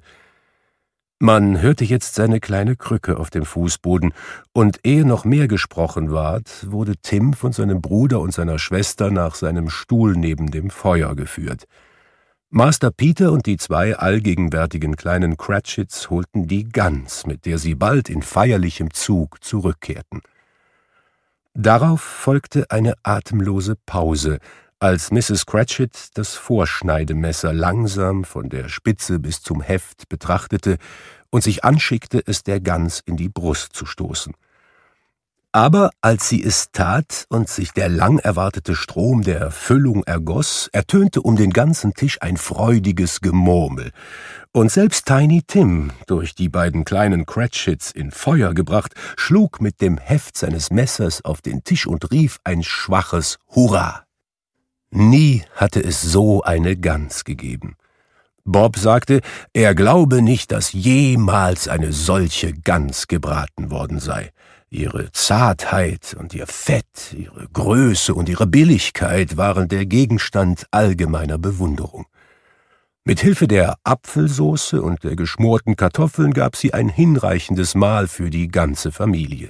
Man hörte jetzt seine kleine Krücke auf dem Fußboden, und ehe noch mehr gesprochen ward, wurde Tim von seinem Bruder und seiner Schwester nach seinem Stuhl neben dem Feuer geführt. Master Peter und die 2 allgegenwärtigen kleinen Cratchits holten die Gans, mit der sie bald in feierlichem Zug zurückkehrten. Darauf folgte eine atemlose Pause, als Mrs. Cratchit das Vorschneidemesser langsam von der Spitze bis zum Heft betrachtete und sich anschickte, es der Gans in die Brust zu stoßen. Aber als sie es tat und sich der lang erwartete Strom der Füllung ergoss, ertönte um den ganzen Tisch ein freudiges Gemurmel, und selbst Tiny Tim, durch die beiden kleinen Cratchits in Feuer gebracht, schlug mit dem Heft seines Messers auf den Tisch und rief ein schwaches Hurra. Nie hatte es so eine Gans gegeben. Bob sagte, er glaube nicht, dass jemals eine solche Gans gebraten worden sei. Ihre Zartheit und ihr Fett, ihre Größe und ihre Billigkeit waren der Gegenstand allgemeiner Bewunderung. Mit Hilfe der Apfelsauce und der geschmorten Kartoffeln gab sie ein hinreichendes Mahl für die ganze Familie.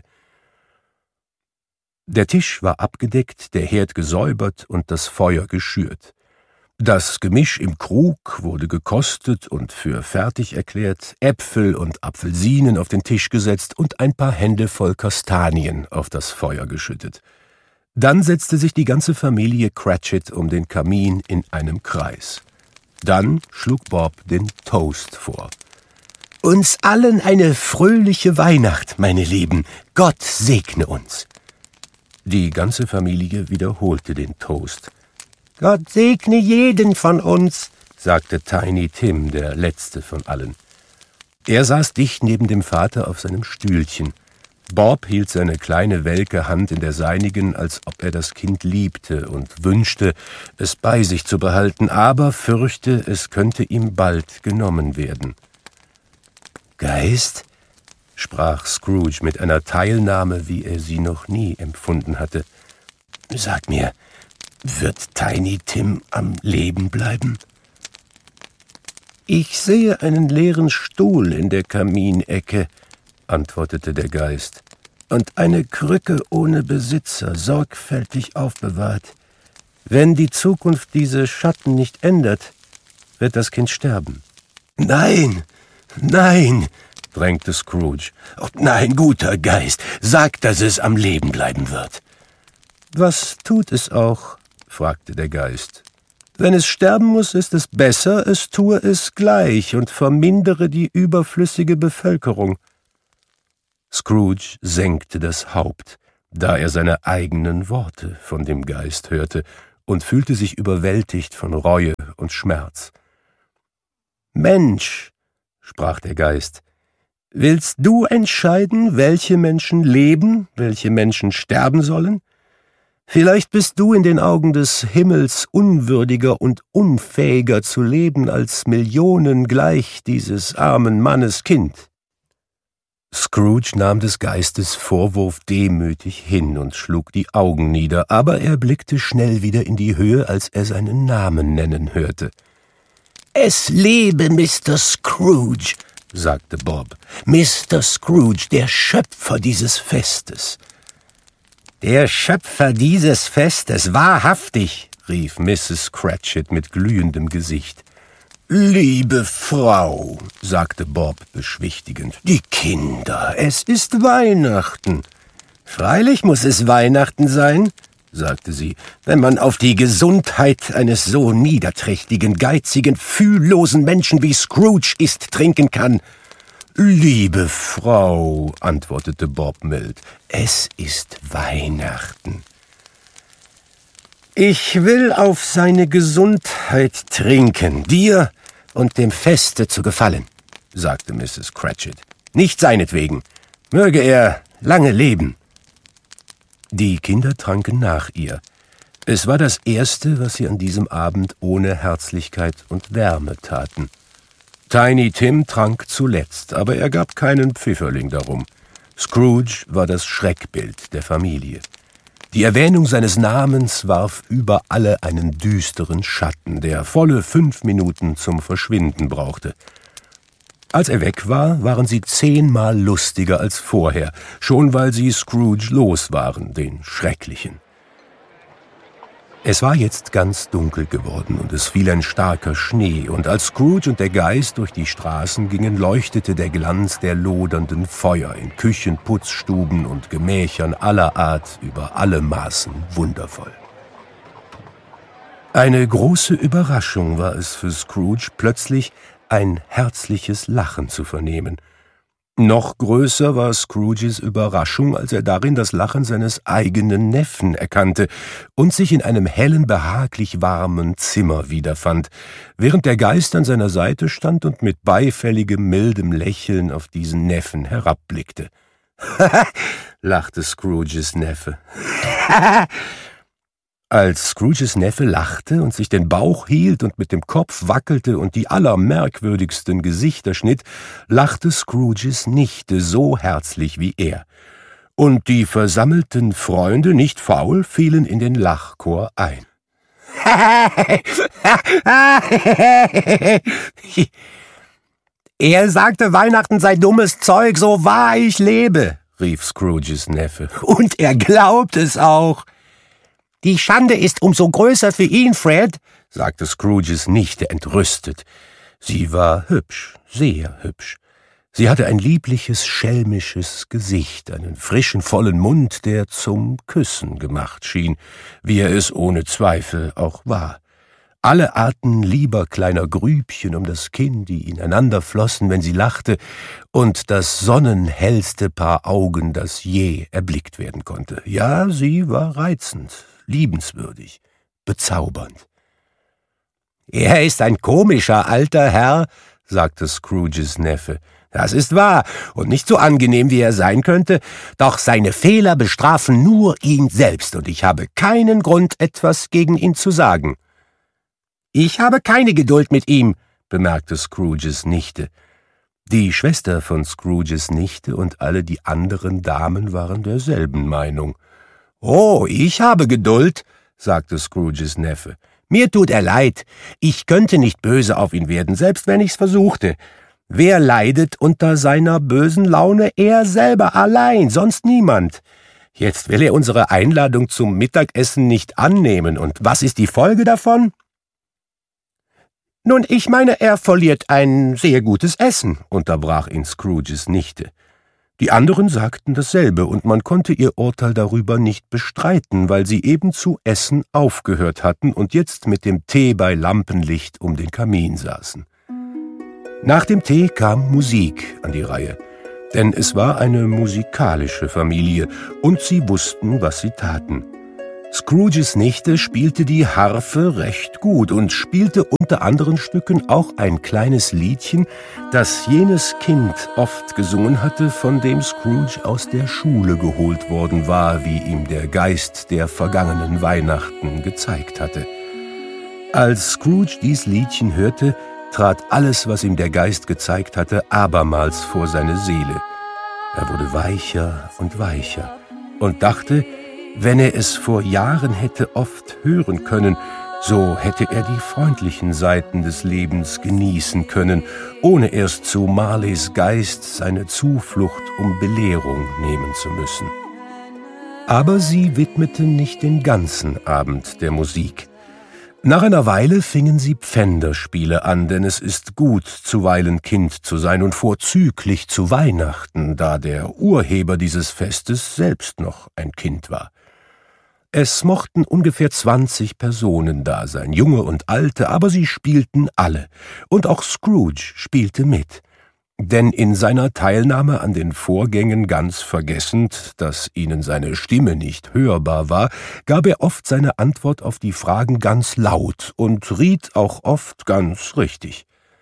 Der Tisch war abgedeckt, der Herd gesäubert und das Feuer geschürt. Das Gemisch im Krug wurde gekostet und für fertig erklärt, Äpfel und Apfelsinen auf den Tisch gesetzt und ein paar Hände voll Kastanien auf das Feuer geschüttet. Dann setzte sich die ganze Familie Cratchit um den Kamin in einem Kreis. Dann schlug Bob den Toast vor. »Uns allen eine fröhliche Weihnacht, meine Lieben. Gott segne uns.« Die ganze Familie wiederholte den Toast. »Gott segne jeden von uns«, sagte Tiny Tim, der letzte von allen. Er saß dicht neben dem Vater auf seinem Stühlchen. Bob hielt seine kleine welke Hand in der seinigen, als ob er das Kind liebte und wünschte, es bei sich zu behalten, aber fürchte, es könnte ihm bald genommen werden. »Geist«, sprach Scrooge mit einer Teilnahme, wie er sie noch nie empfunden hatte, »sag mir, wird Tiny Tim am Leben bleiben?« »Ich sehe einen leeren Stuhl in der Kaminecke«, antwortete der Geist, »und eine Krücke ohne Besitzer, sorgfältig aufbewahrt. Wenn die Zukunft diese Schatten nicht ändert, wird das Kind sterben.« »Nein, nein«, drängte Scrooge. »Oh, nein, guter Geist, sag, dass es am Leben bleiben wird.« »Was tut es auch?« fragte der Geist. »Wenn es sterben muss, ist es besser, es tue es gleich und vermindere die überflüssige Bevölkerung.« Scrooge senkte das Haupt, da er seine eigenen Worte von dem Geist hörte, und fühlte sich überwältigt von Reue und Schmerz. »Mensch«, sprach der Geist, »willst du entscheiden, welche Menschen leben, welche Menschen sterben sollen? Vielleicht bist du in den Augen des Himmels unwürdiger und unfähiger zu leben als Millionen gleich dieses armen Mannes Kind.« Scrooge nahm des Geistes Vorwurf demütig hin und schlug die Augen nieder, aber er blickte schnell wieder in die Höhe, als er seinen Namen nennen hörte. »Es lebe Mr. Scrooge«, sagte Bob. »Mr. Scrooge, der Schöpfer dieses Festes.« »Der Schöpfer dieses Festes, wahrhaftig«, rief Mrs. Cratchit mit glühendem Gesicht. »Liebe Frau«, sagte Bob beschwichtigend, »die Kinder, es ist Weihnachten.« »Freilich muss es Weihnachten sein«, sagte sie, »wenn man auf die Gesundheit eines so niederträchtigen, geizigen, fühllosen Menschen wie Scrooge trinken kann.« »Liebe Frau«, antwortete Bob mild, »es ist Weihnachten.« »Ich will auf seine Gesundheit trinken, dir und dem Feste zu gefallen«, sagte Mrs. Cratchit. »Nicht seinetwegen. Möge er lange leben.« Die Kinder tranken nach ihr. Es war das Erste, was sie an diesem Abend ohne Herzlichkeit und Wärme taten. Tiny Tim trank zuletzt, aber er gab keinen Pfifferling darum. Scrooge war das Schreckbild der Familie. Die Erwähnung seines Namens warf über alle einen düsteren Schatten, der volle 5 Minuten zum Verschwinden brauchte. Als er weg war, waren sie 10-mal lustiger als vorher, schon weil sie Scrooge los waren, den Schrecklichen. Es war jetzt ganz dunkel geworden und es fiel ein starker Schnee, und als Scrooge und der Geist durch die Straßen gingen, leuchtete der Glanz der lodernden Feuer in Küchen, Putzstuben und Gemächern aller Art über alle Maßen wundervoll. Eine große Überraschung war es für Scrooge, plötzlich ein herzliches Lachen zu vernehmen. Noch größer war Scrooges Überraschung, als er darin das Lachen seines eigenen Neffen erkannte und sich in einem hellen, behaglich warmen Zimmer wiederfand, während der Geist an seiner Seite stand und mit beifälligem, mildem Lächeln auf diesen Neffen herabblickte. »Haha«, lachte Scrooges Neffe. Als Scrooges Neffe lachte und sich den Bauch hielt und mit dem Kopf wackelte und die allermerkwürdigsten Gesichter schnitt, lachte Scrooges Nichte so herzlich wie er. Und die versammelten Freunde, nicht faul, fielen in den Lachchor ein. »Er sagte, Weihnachten sei dummes Zeug, so wahr ich lebe«, rief Scrooges Neffe. »Und er glaubt es auch.« »Die Schande ist umso größer für ihn, Fred«, sagte Scrooges Nichte entrüstet. Sie war hübsch, sehr hübsch. Sie hatte ein liebliches, schelmisches Gesicht, einen frischen, vollen Mund, der zum Küssen gemacht schien, wie er es ohne Zweifel auch war. Alle Arten lieber kleiner Grübchen um das Kinn, die ineinander flossen, wenn sie lachte, und das sonnenhellste Paar Augen, das je erblickt werden konnte. Ja, sie war reizend, liebenswürdig, bezaubernd. »Er ist ein komischer alter Herr«, sagte Scrooges Neffe. »Das ist wahr und nicht so angenehm, wie er sein könnte, doch seine Fehler bestrafen nur ihn selbst, und ich habe keinen Grund, etwas gegen ihn zu sagen.« »Ich habe keine Geduld mit ihm«, bemerkte Scrooges Nichte. Die Schwester von Scrooges Nichte und alle die anderen Damen waren derselben Meinung. »Oh, ich habe Geduld«, sagte Scrooges Neffe. »Mir tut er leid. Ich könnte nicht böse auf ihn werden, selbst wenn ich's versuchte. Wer leidet unter seiner bösen Laune? Er selber allein, sonst niemand. Jetzt will er unsere Einladung zum Mittagessen nicht annehmen, und was ist die Folge davon?« »Nun, ich meine, er verliert ein sehr gutes Essen«, unterbrach ihn Scrooges Nichte. Die anderen sagten dasselbe, und man konnte ihr Urteil darüber nicht bestreiten, weil sie eben zu essen aufgehört hatten und jetzt mit dem Tee bei Lampenlicht um den Kamin saßen. Nach dem Tee kam Musik an die Reihe, denn es war eine musikalische Familie, und sie wussten, was sie taten. Scrooges Nichte spielte die Harfe recht gut und spielte unter anderen Stücken auch ein kleines Liedchen, das jenes Kind oft gesungen hatte, von dem Scrooge aus der Schule geholt worden war, wie ihm der Geist der vergangenen Weihnachten gezeigt hatte. Als Scrooge dies Liedchen hörte, trat alles, was ihm der Geist gezeigt hatte, abermals vor seine Seele. Er wurde weicher und weicher und dachte, wenn er es vor Jahren hätte oft hören können, so hätte er die freundlichen Seiten des Lebens genießen können, ohne erst zu Marleys Geist seine Zuflucht um Belehrung nehmen zu müssen. Aber sie widmete nicht den ganzen Abend der Musik. Nach einer Weile fingen sie Pfänderspiele an, denn es ist gut, zuweilen Kind zu sein und vorzüglich zu Weihnachten, da der Urheber dieses Festes selbst noch ein Kind war. Es mochten ungefähr 20 Personen da sein, Junge und Alte, aber sie spielten alle, und auch Scrooge spielte mit. Denn in seiner Teilnahme an den Vorgängen ganz vergessend, dass ihnen seine Stimme nicht hörbar war, gab er oft seine Antwort auf die Fragen ganz laut und riet auch oft ganz richtig.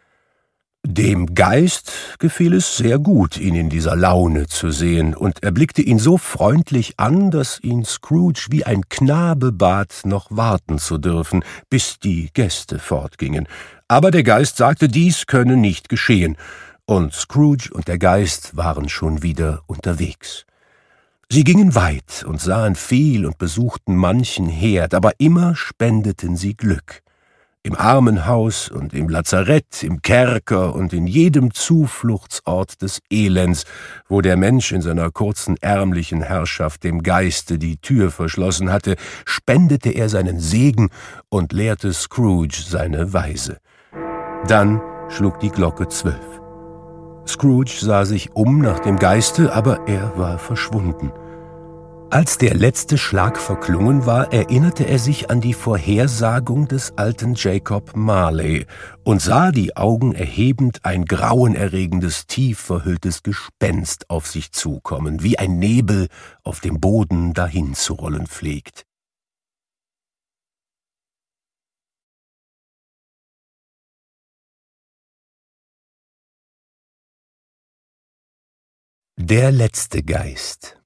Dem Geist gefiel es sehr gut, ihn in dieser Laune zu sehen, und er blickte ihn so freundlich an, dass ihn Scrooge wie ein Knabe bat, noch warten zu dürfen, bis die Gäste fortgingen. Aber der Geist sagte, dies könne nicht geschehen, und Scrooge und der Geist waren schon wieder unterwegs. Sie gingen weit und sahen viel und besuchten manchen Herd, aber immer spendeten sie Glück. Im Armenhaus und im Lazarett, im Kerker und in jedem Zufluchtsort des Elends, wo der Mensch in seiner kurzen ärmlichen Herrschaft dem Geiste die Tür verschlossen hatte, spendete er seinen Segen und lehrte Scrooge seine Weise. Dann schlug die Glocke 12. Scrooge sah sich um nach dem Geiste, aber er war verschwunden. Als der letzte Schlag verklungen war, erinnerte er sich an die Vorhersagung des alten Jacob Marley und sah, die Augen erhebend, ein grauenerregendes, tief verhülltes Gespenst auf sich zukommen, wie ein Nebel auf dem Boden dahinzurollen pflegt. Der letzte Geist.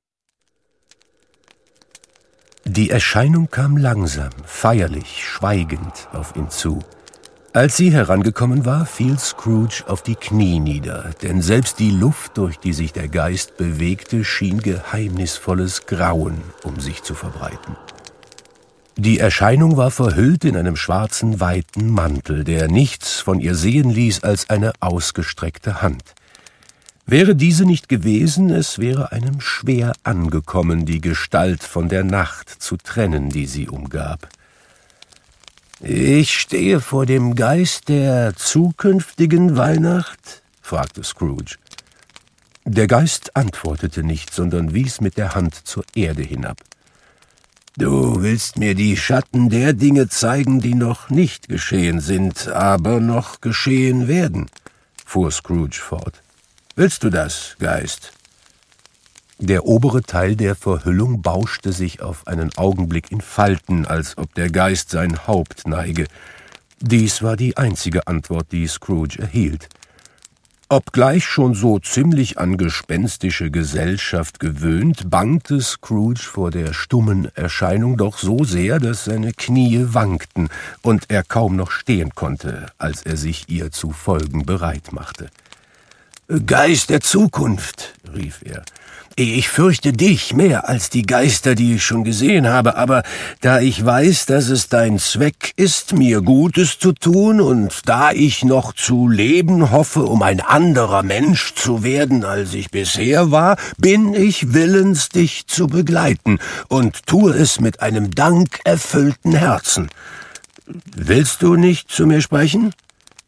Die Erscheinung kam langsam, feierlich, schweigend auf ihn zu. Als sie herangekommen war, fiel Scrooge auf die Knie nieder, denn selbst die Luft, durch die sich der Geist bewegte, schien geheimnisvolles Grauen um sich zu verbreiten. Die Erscheinung war verhüllt in einem schwarzen, weiten Mantel, der nichts von ihr sehen ließ als eine ausgestreckte Hand. Wäre diese nicht gewesen, es wäre einem schwer angekommen, die Gestalt von der Nacht zu trennen, die sie umgab. »Ich stehe vor dem Geist der zukünftigen Weihnacht?« fragte Scrooge. Der Geist antwortete nicht, sondern wies mit der Hand zur Erde hinab. »Du willst mir die Schatten der Dinge zeigen, die noch nicht geschehen sind, aber noch geschehen werden«, fuhr Scrooge fort. »Willst du das, Geist?« Der obere Teil der Verhüllung bauschte sich auf einen Augenblick in Falten, als ob der Geist sein Haupt neige. Dies war die einzige Antwort, die Scrooge erhielt. Obgleich schon so ziemlich an gespenstische Gesellschaft gewöhnt, bangte Scrooge vor der stummen Erscheinung doch so sehr, dass seine Knie wankten und er kaum noch stehen konnte, als er sich ihr zu folgen bereit machte. »Geist der Zukunft«, rief er, »ich fürchte dich mehr als die Geister, die ich schon gesehen habe, aber da ich weiß, dass es dein Zweck ist, mir Gutes zu tun, und da ich noch zu leben hoffe, um ein anderer Mensch zu werden, als ich bisher war, bin ich willens, dich zu begleiten und tue es mit einem dankerfüllten Herzen. Willst du nicht zu mir sprechen?«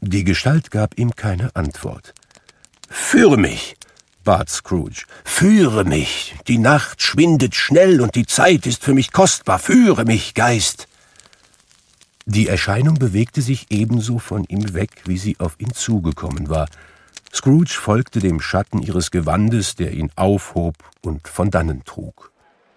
Die Gestalt gab ihm keine Antwort. »Führe mich«, bat Scrooge. »Führe mich! Die Nacht schwindet schnell und die Zeit ist für mich kostbar. Führe mich, Geist!« Die Erscheinung bewegte sich ebenso von ihm weg, wie sie auf ihn zugekommen war. Scrooge folgte dem Schatten ihres Gewandes, der ihn aufhob und von dannen trug.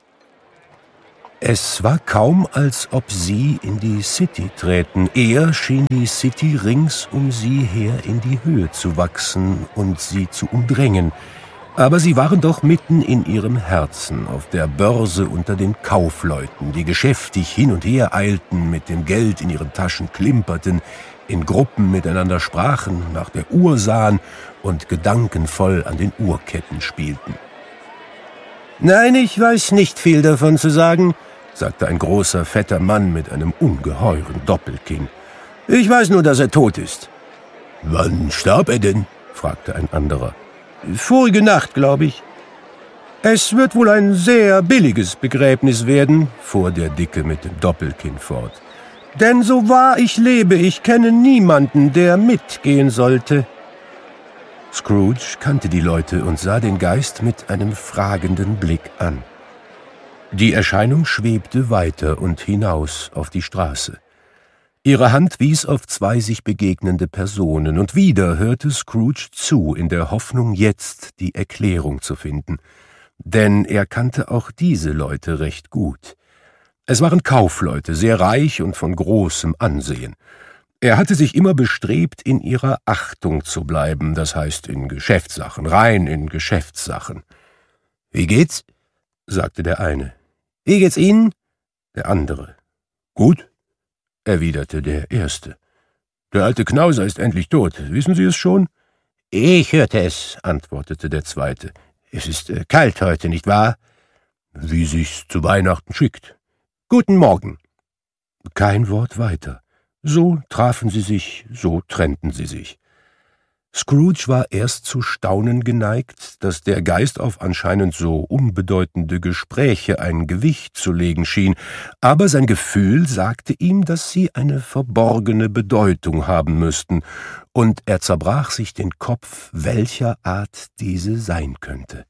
Es war kaum, als ob sie in die City träten. Eher schien die City rings um sie her in die Höhe zu wachsen und sie zu umdrängen. Aber sie waren doch mitten in ihrem Herzen, auf der Börse unter den Kaufleuten, die geschäftig hin und her eilten, mit dem Geld in ihren Taschen klimperten, in Gruppen miteinander sprachen, nach der Uhr sahen und gedankenvoll an den Uhrketten spielten. »Nein, ich weiß nicht viel davon zu sagen«, sagte ein großer, fetter Mann mit einem ungeheuren Doppelkinn. »Ich weiß nur, dass er tot ist.« »Wann starb er denn?« fragte ein anderer. »Vorige Nacht, glaube ich.« »Es wird wohl ein sehr billiges Begräbnis werden«, fuhr der Dicke mit dem Doppelkinn fort. »Denn so wahr ich lebe, ich kenne niemanden, der mitgehen sollte.« Scrooge kannte die Leute und sah den Geist mit einem fragenden Blick an. Die Erscheinung schwebte weiter und hinaus auf die Straße. Ihre Hand wies auf zwei sich begegnende Personen, und wieder hörte Scrooge zu, in der Hoffnung, jetzt die Erklärung zu finden. Denn er kannte auch diese Leute recht gut. Es waren Kaufleute, sehr reich und von großem Ansehen. Er hatte sich immer bestrebt, in ihrer Achtung zu bleiben, das heißt in Geschäftssachen, rein in Geschäftssachen. »Wie geht's?« sagte der eine. »Wie geht's Ihnen?« der andere. »Gut«, erwiderte der Erste. »Der alte Knauser ist endlich tot. Wissen Sie es schon?« »Ich hörte es«, antwortete der Zweite. »Es ist kalt heute, nicht wahr?« »Wie sich's zu Weihnachten schickt.« »Guten Morgen.« Kein Wort weiter. So trafen sie sich, so trennten sie sich. Scrooge war erst zu staunen geneigt, dass der Geist auf anscheinend so unbedeutende Gespräche ein Gewicht zu legen schien, aber sein Gefühl sagte ihm, dass sie eine verborgene Bedeutung haben müssten, und er zerbrach sich den Kopf, welcher Art diese sein könnte.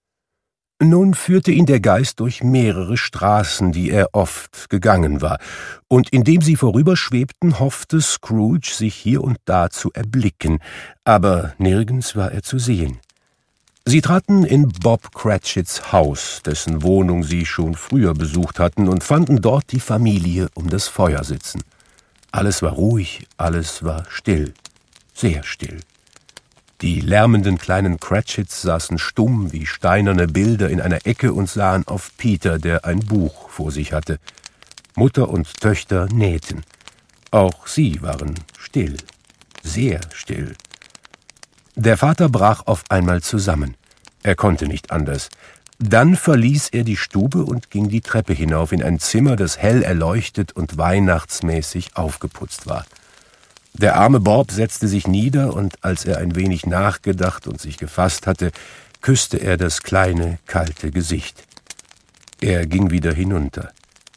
Nun führte ihn der Geist durch mehrere Straßen, die er oft gegangen war, und indem sie vorüberschwebten, hoffte Scrooge, sich hier und da zu erblicken, aber nirgends war er zu sehen. Sie traten in Bob Cratchits Haus, dessen Wohnung sie schon früher besucht hatten, und fanden dort die Familie um das Feuer sitzen. Alles war ruhig, alles war still, sehr still. Die lärmenden kleinen Cratchits saßen stumm wie steinerne Bilder in einer Ecke und sahen auf Peter, der ein Buch vor sich hatte. Mutter und Töchter nähten. Auch sie waren still, sehr still. Der Vater brach auf einmal zusammen. Er konnte nicht anders. Dann verließ er die Stube und ging die Treppe hinauf in ein Zimmer, das hell erleuchtet und weihnachtsmäßig aufgeputzt war. Der arme Bob setzte sich nieder, und als er ein wenig nachgedacht und sich gefasst hatte, küsste er das kleine, kalte Gesicht. Er ging wieder hinunter.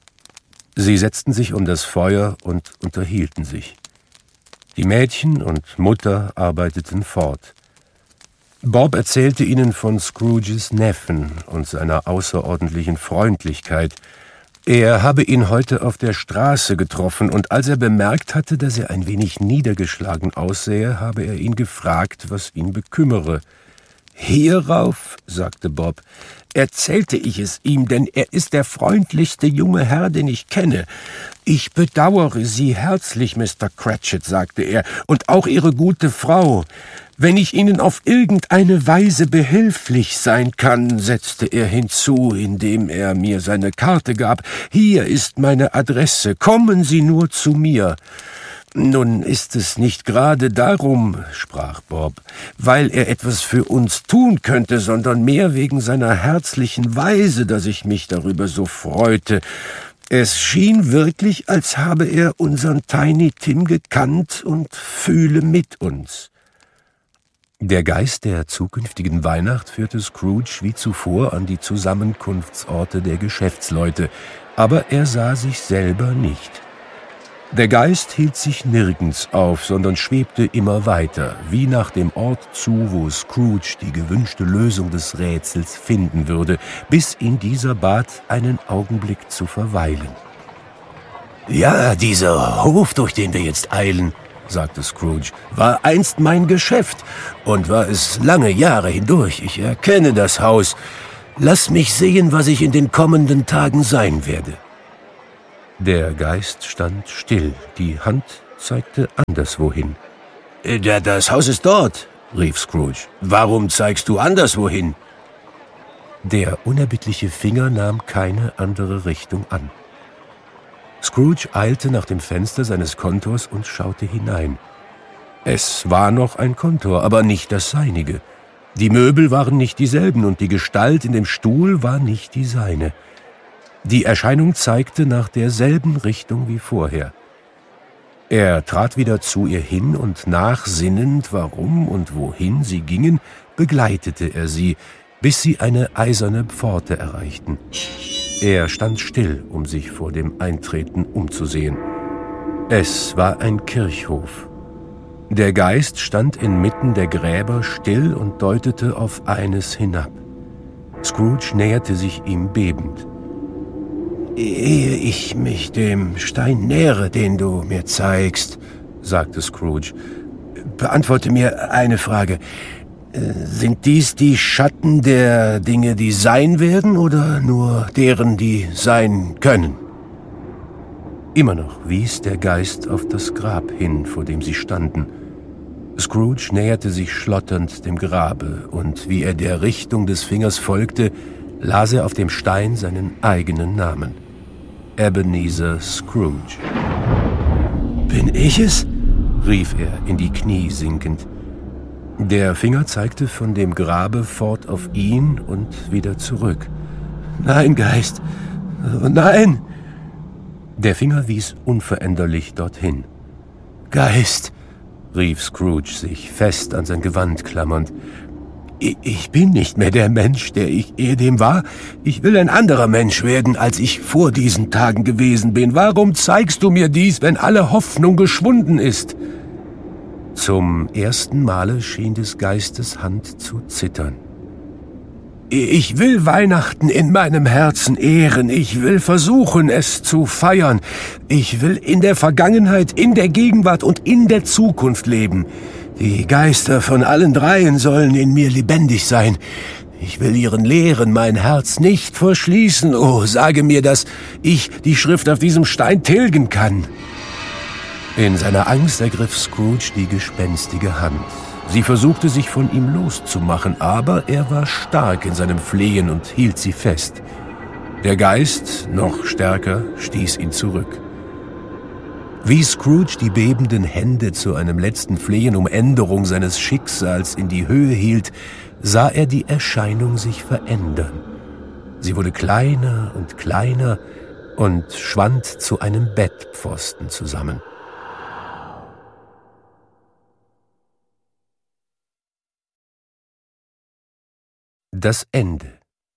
Sie setzten sich um das Feuer und unterhielten sich. Die Mädchen und Mutter arbeiteten fort. Bob erzählte ihnen von Scrooges Neffen und seiner außerordentlichen Freundlichkeit. Er habe ihn heute auf der Straße getroffen, und als er bemerkt hatte, dass er ein wenig niedergeschlagen aussähe, habe er ihn gefragt, was ihn bekümmere. »Hierauf«, sagte Bob, »erzählte ich es ihm, denn er ist der freundlichste junge Herr, den ich kenne. »Ich bedauere Sie herzlich, Mr. Cratchit«, sagte er, »und auch Ihre gute Frau. Wenn ich Ihnen auf irgendeine Weise behilflich sein kann«, setzte er hinzu, indem er mir seine Karte gab, »hier ist meine Adresse. Kommen Sie nur zu mir.« »Nun ist es nicht gerade darum«, sprach Bob, »weil er etwas für uns tun könnte, sondern mehr wegen seiner herzlichen Weise, dass ich mich darüber so freute. Es schien wirklich, als habe er unseren Tiny Tim gekannt und fühle mit uns.« Der Geist der zukünftigen Weihnacht führte Scrooge wie zuvor an die Zusammenkunftsorte der Geschäftsleute, aber er sah sich selber nicht. Der Geist hielt sich nirgends auf, sondern schwebte immer weiter, wie nach dem Ort zu, wo Scrooge die gewünschte Lösung des Rätsels finden würde, bis ihn dieser bat, einen Augenblick zu verweilen. »Ja, dieser Hof, durch den wir jetzt eilen«, sagte Scrooge, »war einst mein Geschäft und war es lange Jahre hindurch. Ich erkenne das Haus. Lass mich sehen, was ich in den kommenden Tagen sein werde.« Der Geist stand still, die Hand zeigte anderswohin. »Das Haus ist dort«, rief Scrooge. »Warum zeigst du anderswohin?« Der unerbittliche Finger nahm keine andere Richtung an. Scrooge eilte nach dem Fenster seines Kontors und schaute hinein. Es war noch ein Kontor, aber nicht das seinige. Die Möbel waren nicht dieselben und die Gestalt in dem Stuhl war nicht die seine. Die Erscheinung zeigte nach derselben Richtung wie vorher. Er trat wieder zu ihr hin und nachsinnend, warum und wohin sie gingen, begleitete er sie, bis sie eine eiserne Pforte erreichten. Er stand still, um sich vor dem Eintreten umzusehen. Es war ein Kirchhof. Der Geist stand inmitten der Gräber still und deutete auf eines hinab. Scrooge näherte sich ihm bebend. »Ehe ich mich dem Stein nähere, den du mir zeigst«, sagte Scrooge, »beantworte mir eine Frage. Sind dies die Schatten der Dinge, die sein werden, oder nur deren, die sein können?« Immer noch wies der Geist auf das Grab hin, vor dem sie standen. Scrooge näherte sich schlotternd dem Grabe, und wie er der Richtung des Fingers folgte, las er auf dem Stein seinen eigenen Namen. Ebenezer Scrooge. »Bin ich es?« rief er, in die Knie sinkend. Der Finger zeigte von dem Grabe fort auf ihn und wieder zurück. »Nein, Geist, nein!« Der Finger wies unveränderlich dorthin. »Geist«, rief Scrooge sich, fest an sein Gewand klammernd, »ich bin nicht mehr der Mensch, der ich ehedem war. Ich will ein anderer Mensch werden, als ich vor diesen Tagen gewesen bin. Warum zeigst du mir dies, wenn alle Hoffnung geschwunden ist?« Zum ersten Male schien des Geistes Hand zu zittern. »Ich will Weihnachten in meinem Herzen ehren. Ich will versuchen, es zu feiern. Ich will in der Vergangenheit, in der Gegenwart und in der Zukunft leben. Die Geister von allen dreien sollen in mir lebendig sein. Ich will ihren Lehren mein Herz nicht verschließen. Oh, sage mir, dass ich die Schrift auf diesem Stein tilgen kann.« In seiner Angst ergriff Scrooge die gespenstige Hand. Sie versuchte, sich von ihm loszumachen, aber er war stark in seinem Flehen und hielt sie fest. Der Geist, noch stärker, stieß ihn zurück. Wie Scrooge die bebenden Hände zu einem letzten Flehen um Änderung seines Schicksals in die Höhe hielt, sah er die Erscheinung sich verändern. Sie wurde kleiner und schwand zu einem Bettpfosten zusammen. Das Ende.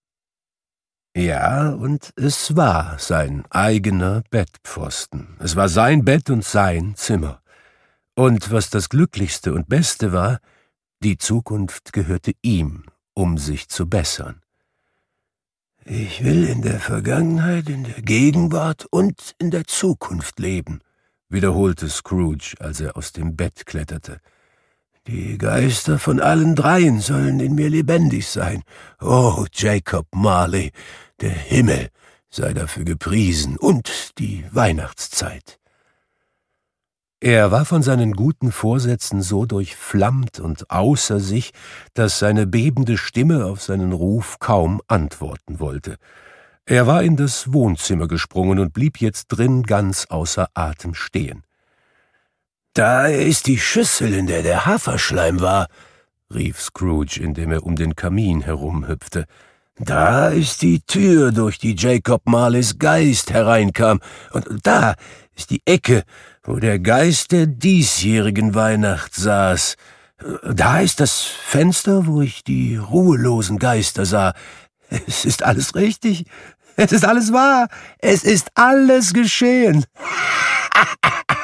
Ja, und es war sein eigener Bettpfosten. Es war sein Bett und sein Zimmer. Und was das Glücklichste und Beste war, die Zukunft gehörte ihm, um sich zu bessern. »Ich will in der Vergangenheit, in der Gegenwart und in der Zukunft leben«, wiederholte Scrooge, als er aus dem Bett kletterte. »Die Geister von allen dreien sollen in mir lebendig sein. Oh, Jacob Marley, der Himmel sei dafür gepriesen und die Weihnachtszeit.« Er war von seinen guten Vorsätzen so durchflammt und außer sich, dass seine bebende Stimme auf seinen Ruf kaum antworten wollte. Er war in das Wohnzimmer gesprungen und blieb jetzt drin ganz außer Atem stehen. »Da ist die Schüssel, in der der Haferschleim war«, rief Scrooge, indem er um den Kamin herumhüpfte. »Da ist die Tür, durch die Jacob Marleys Geist hereinkam, und da ist die Ecke, wo der Geist der diesjährigen Weihnacht saß. Da ist das Fenster, wo ich die ruhelosen Geister sah. Es ist alles richtig, es ist alles wahr, es ist alles geschehen.«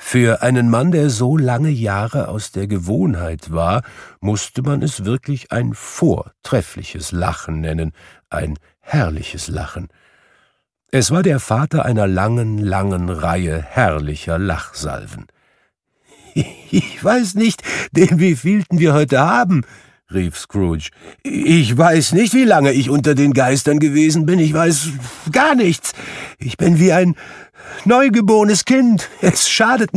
Für einen Mann, der so lange Jahre aus der Gewohnheit war, musste man es wirklich ein vortreffliches Lachen nennen, ein herrliches Lachen. Es war der Vater einer langen, langen Reihe herrlicher Lachsalven. »Ich weiß nicht, den wievielten wir heute haben«, rief Scrooge. »Ich weiß nicht, wie lange ich unter den Geistern gewesen bin. Ich weiß gar nichts. Ich bin wie ein neugeborenes Kind. Es schadet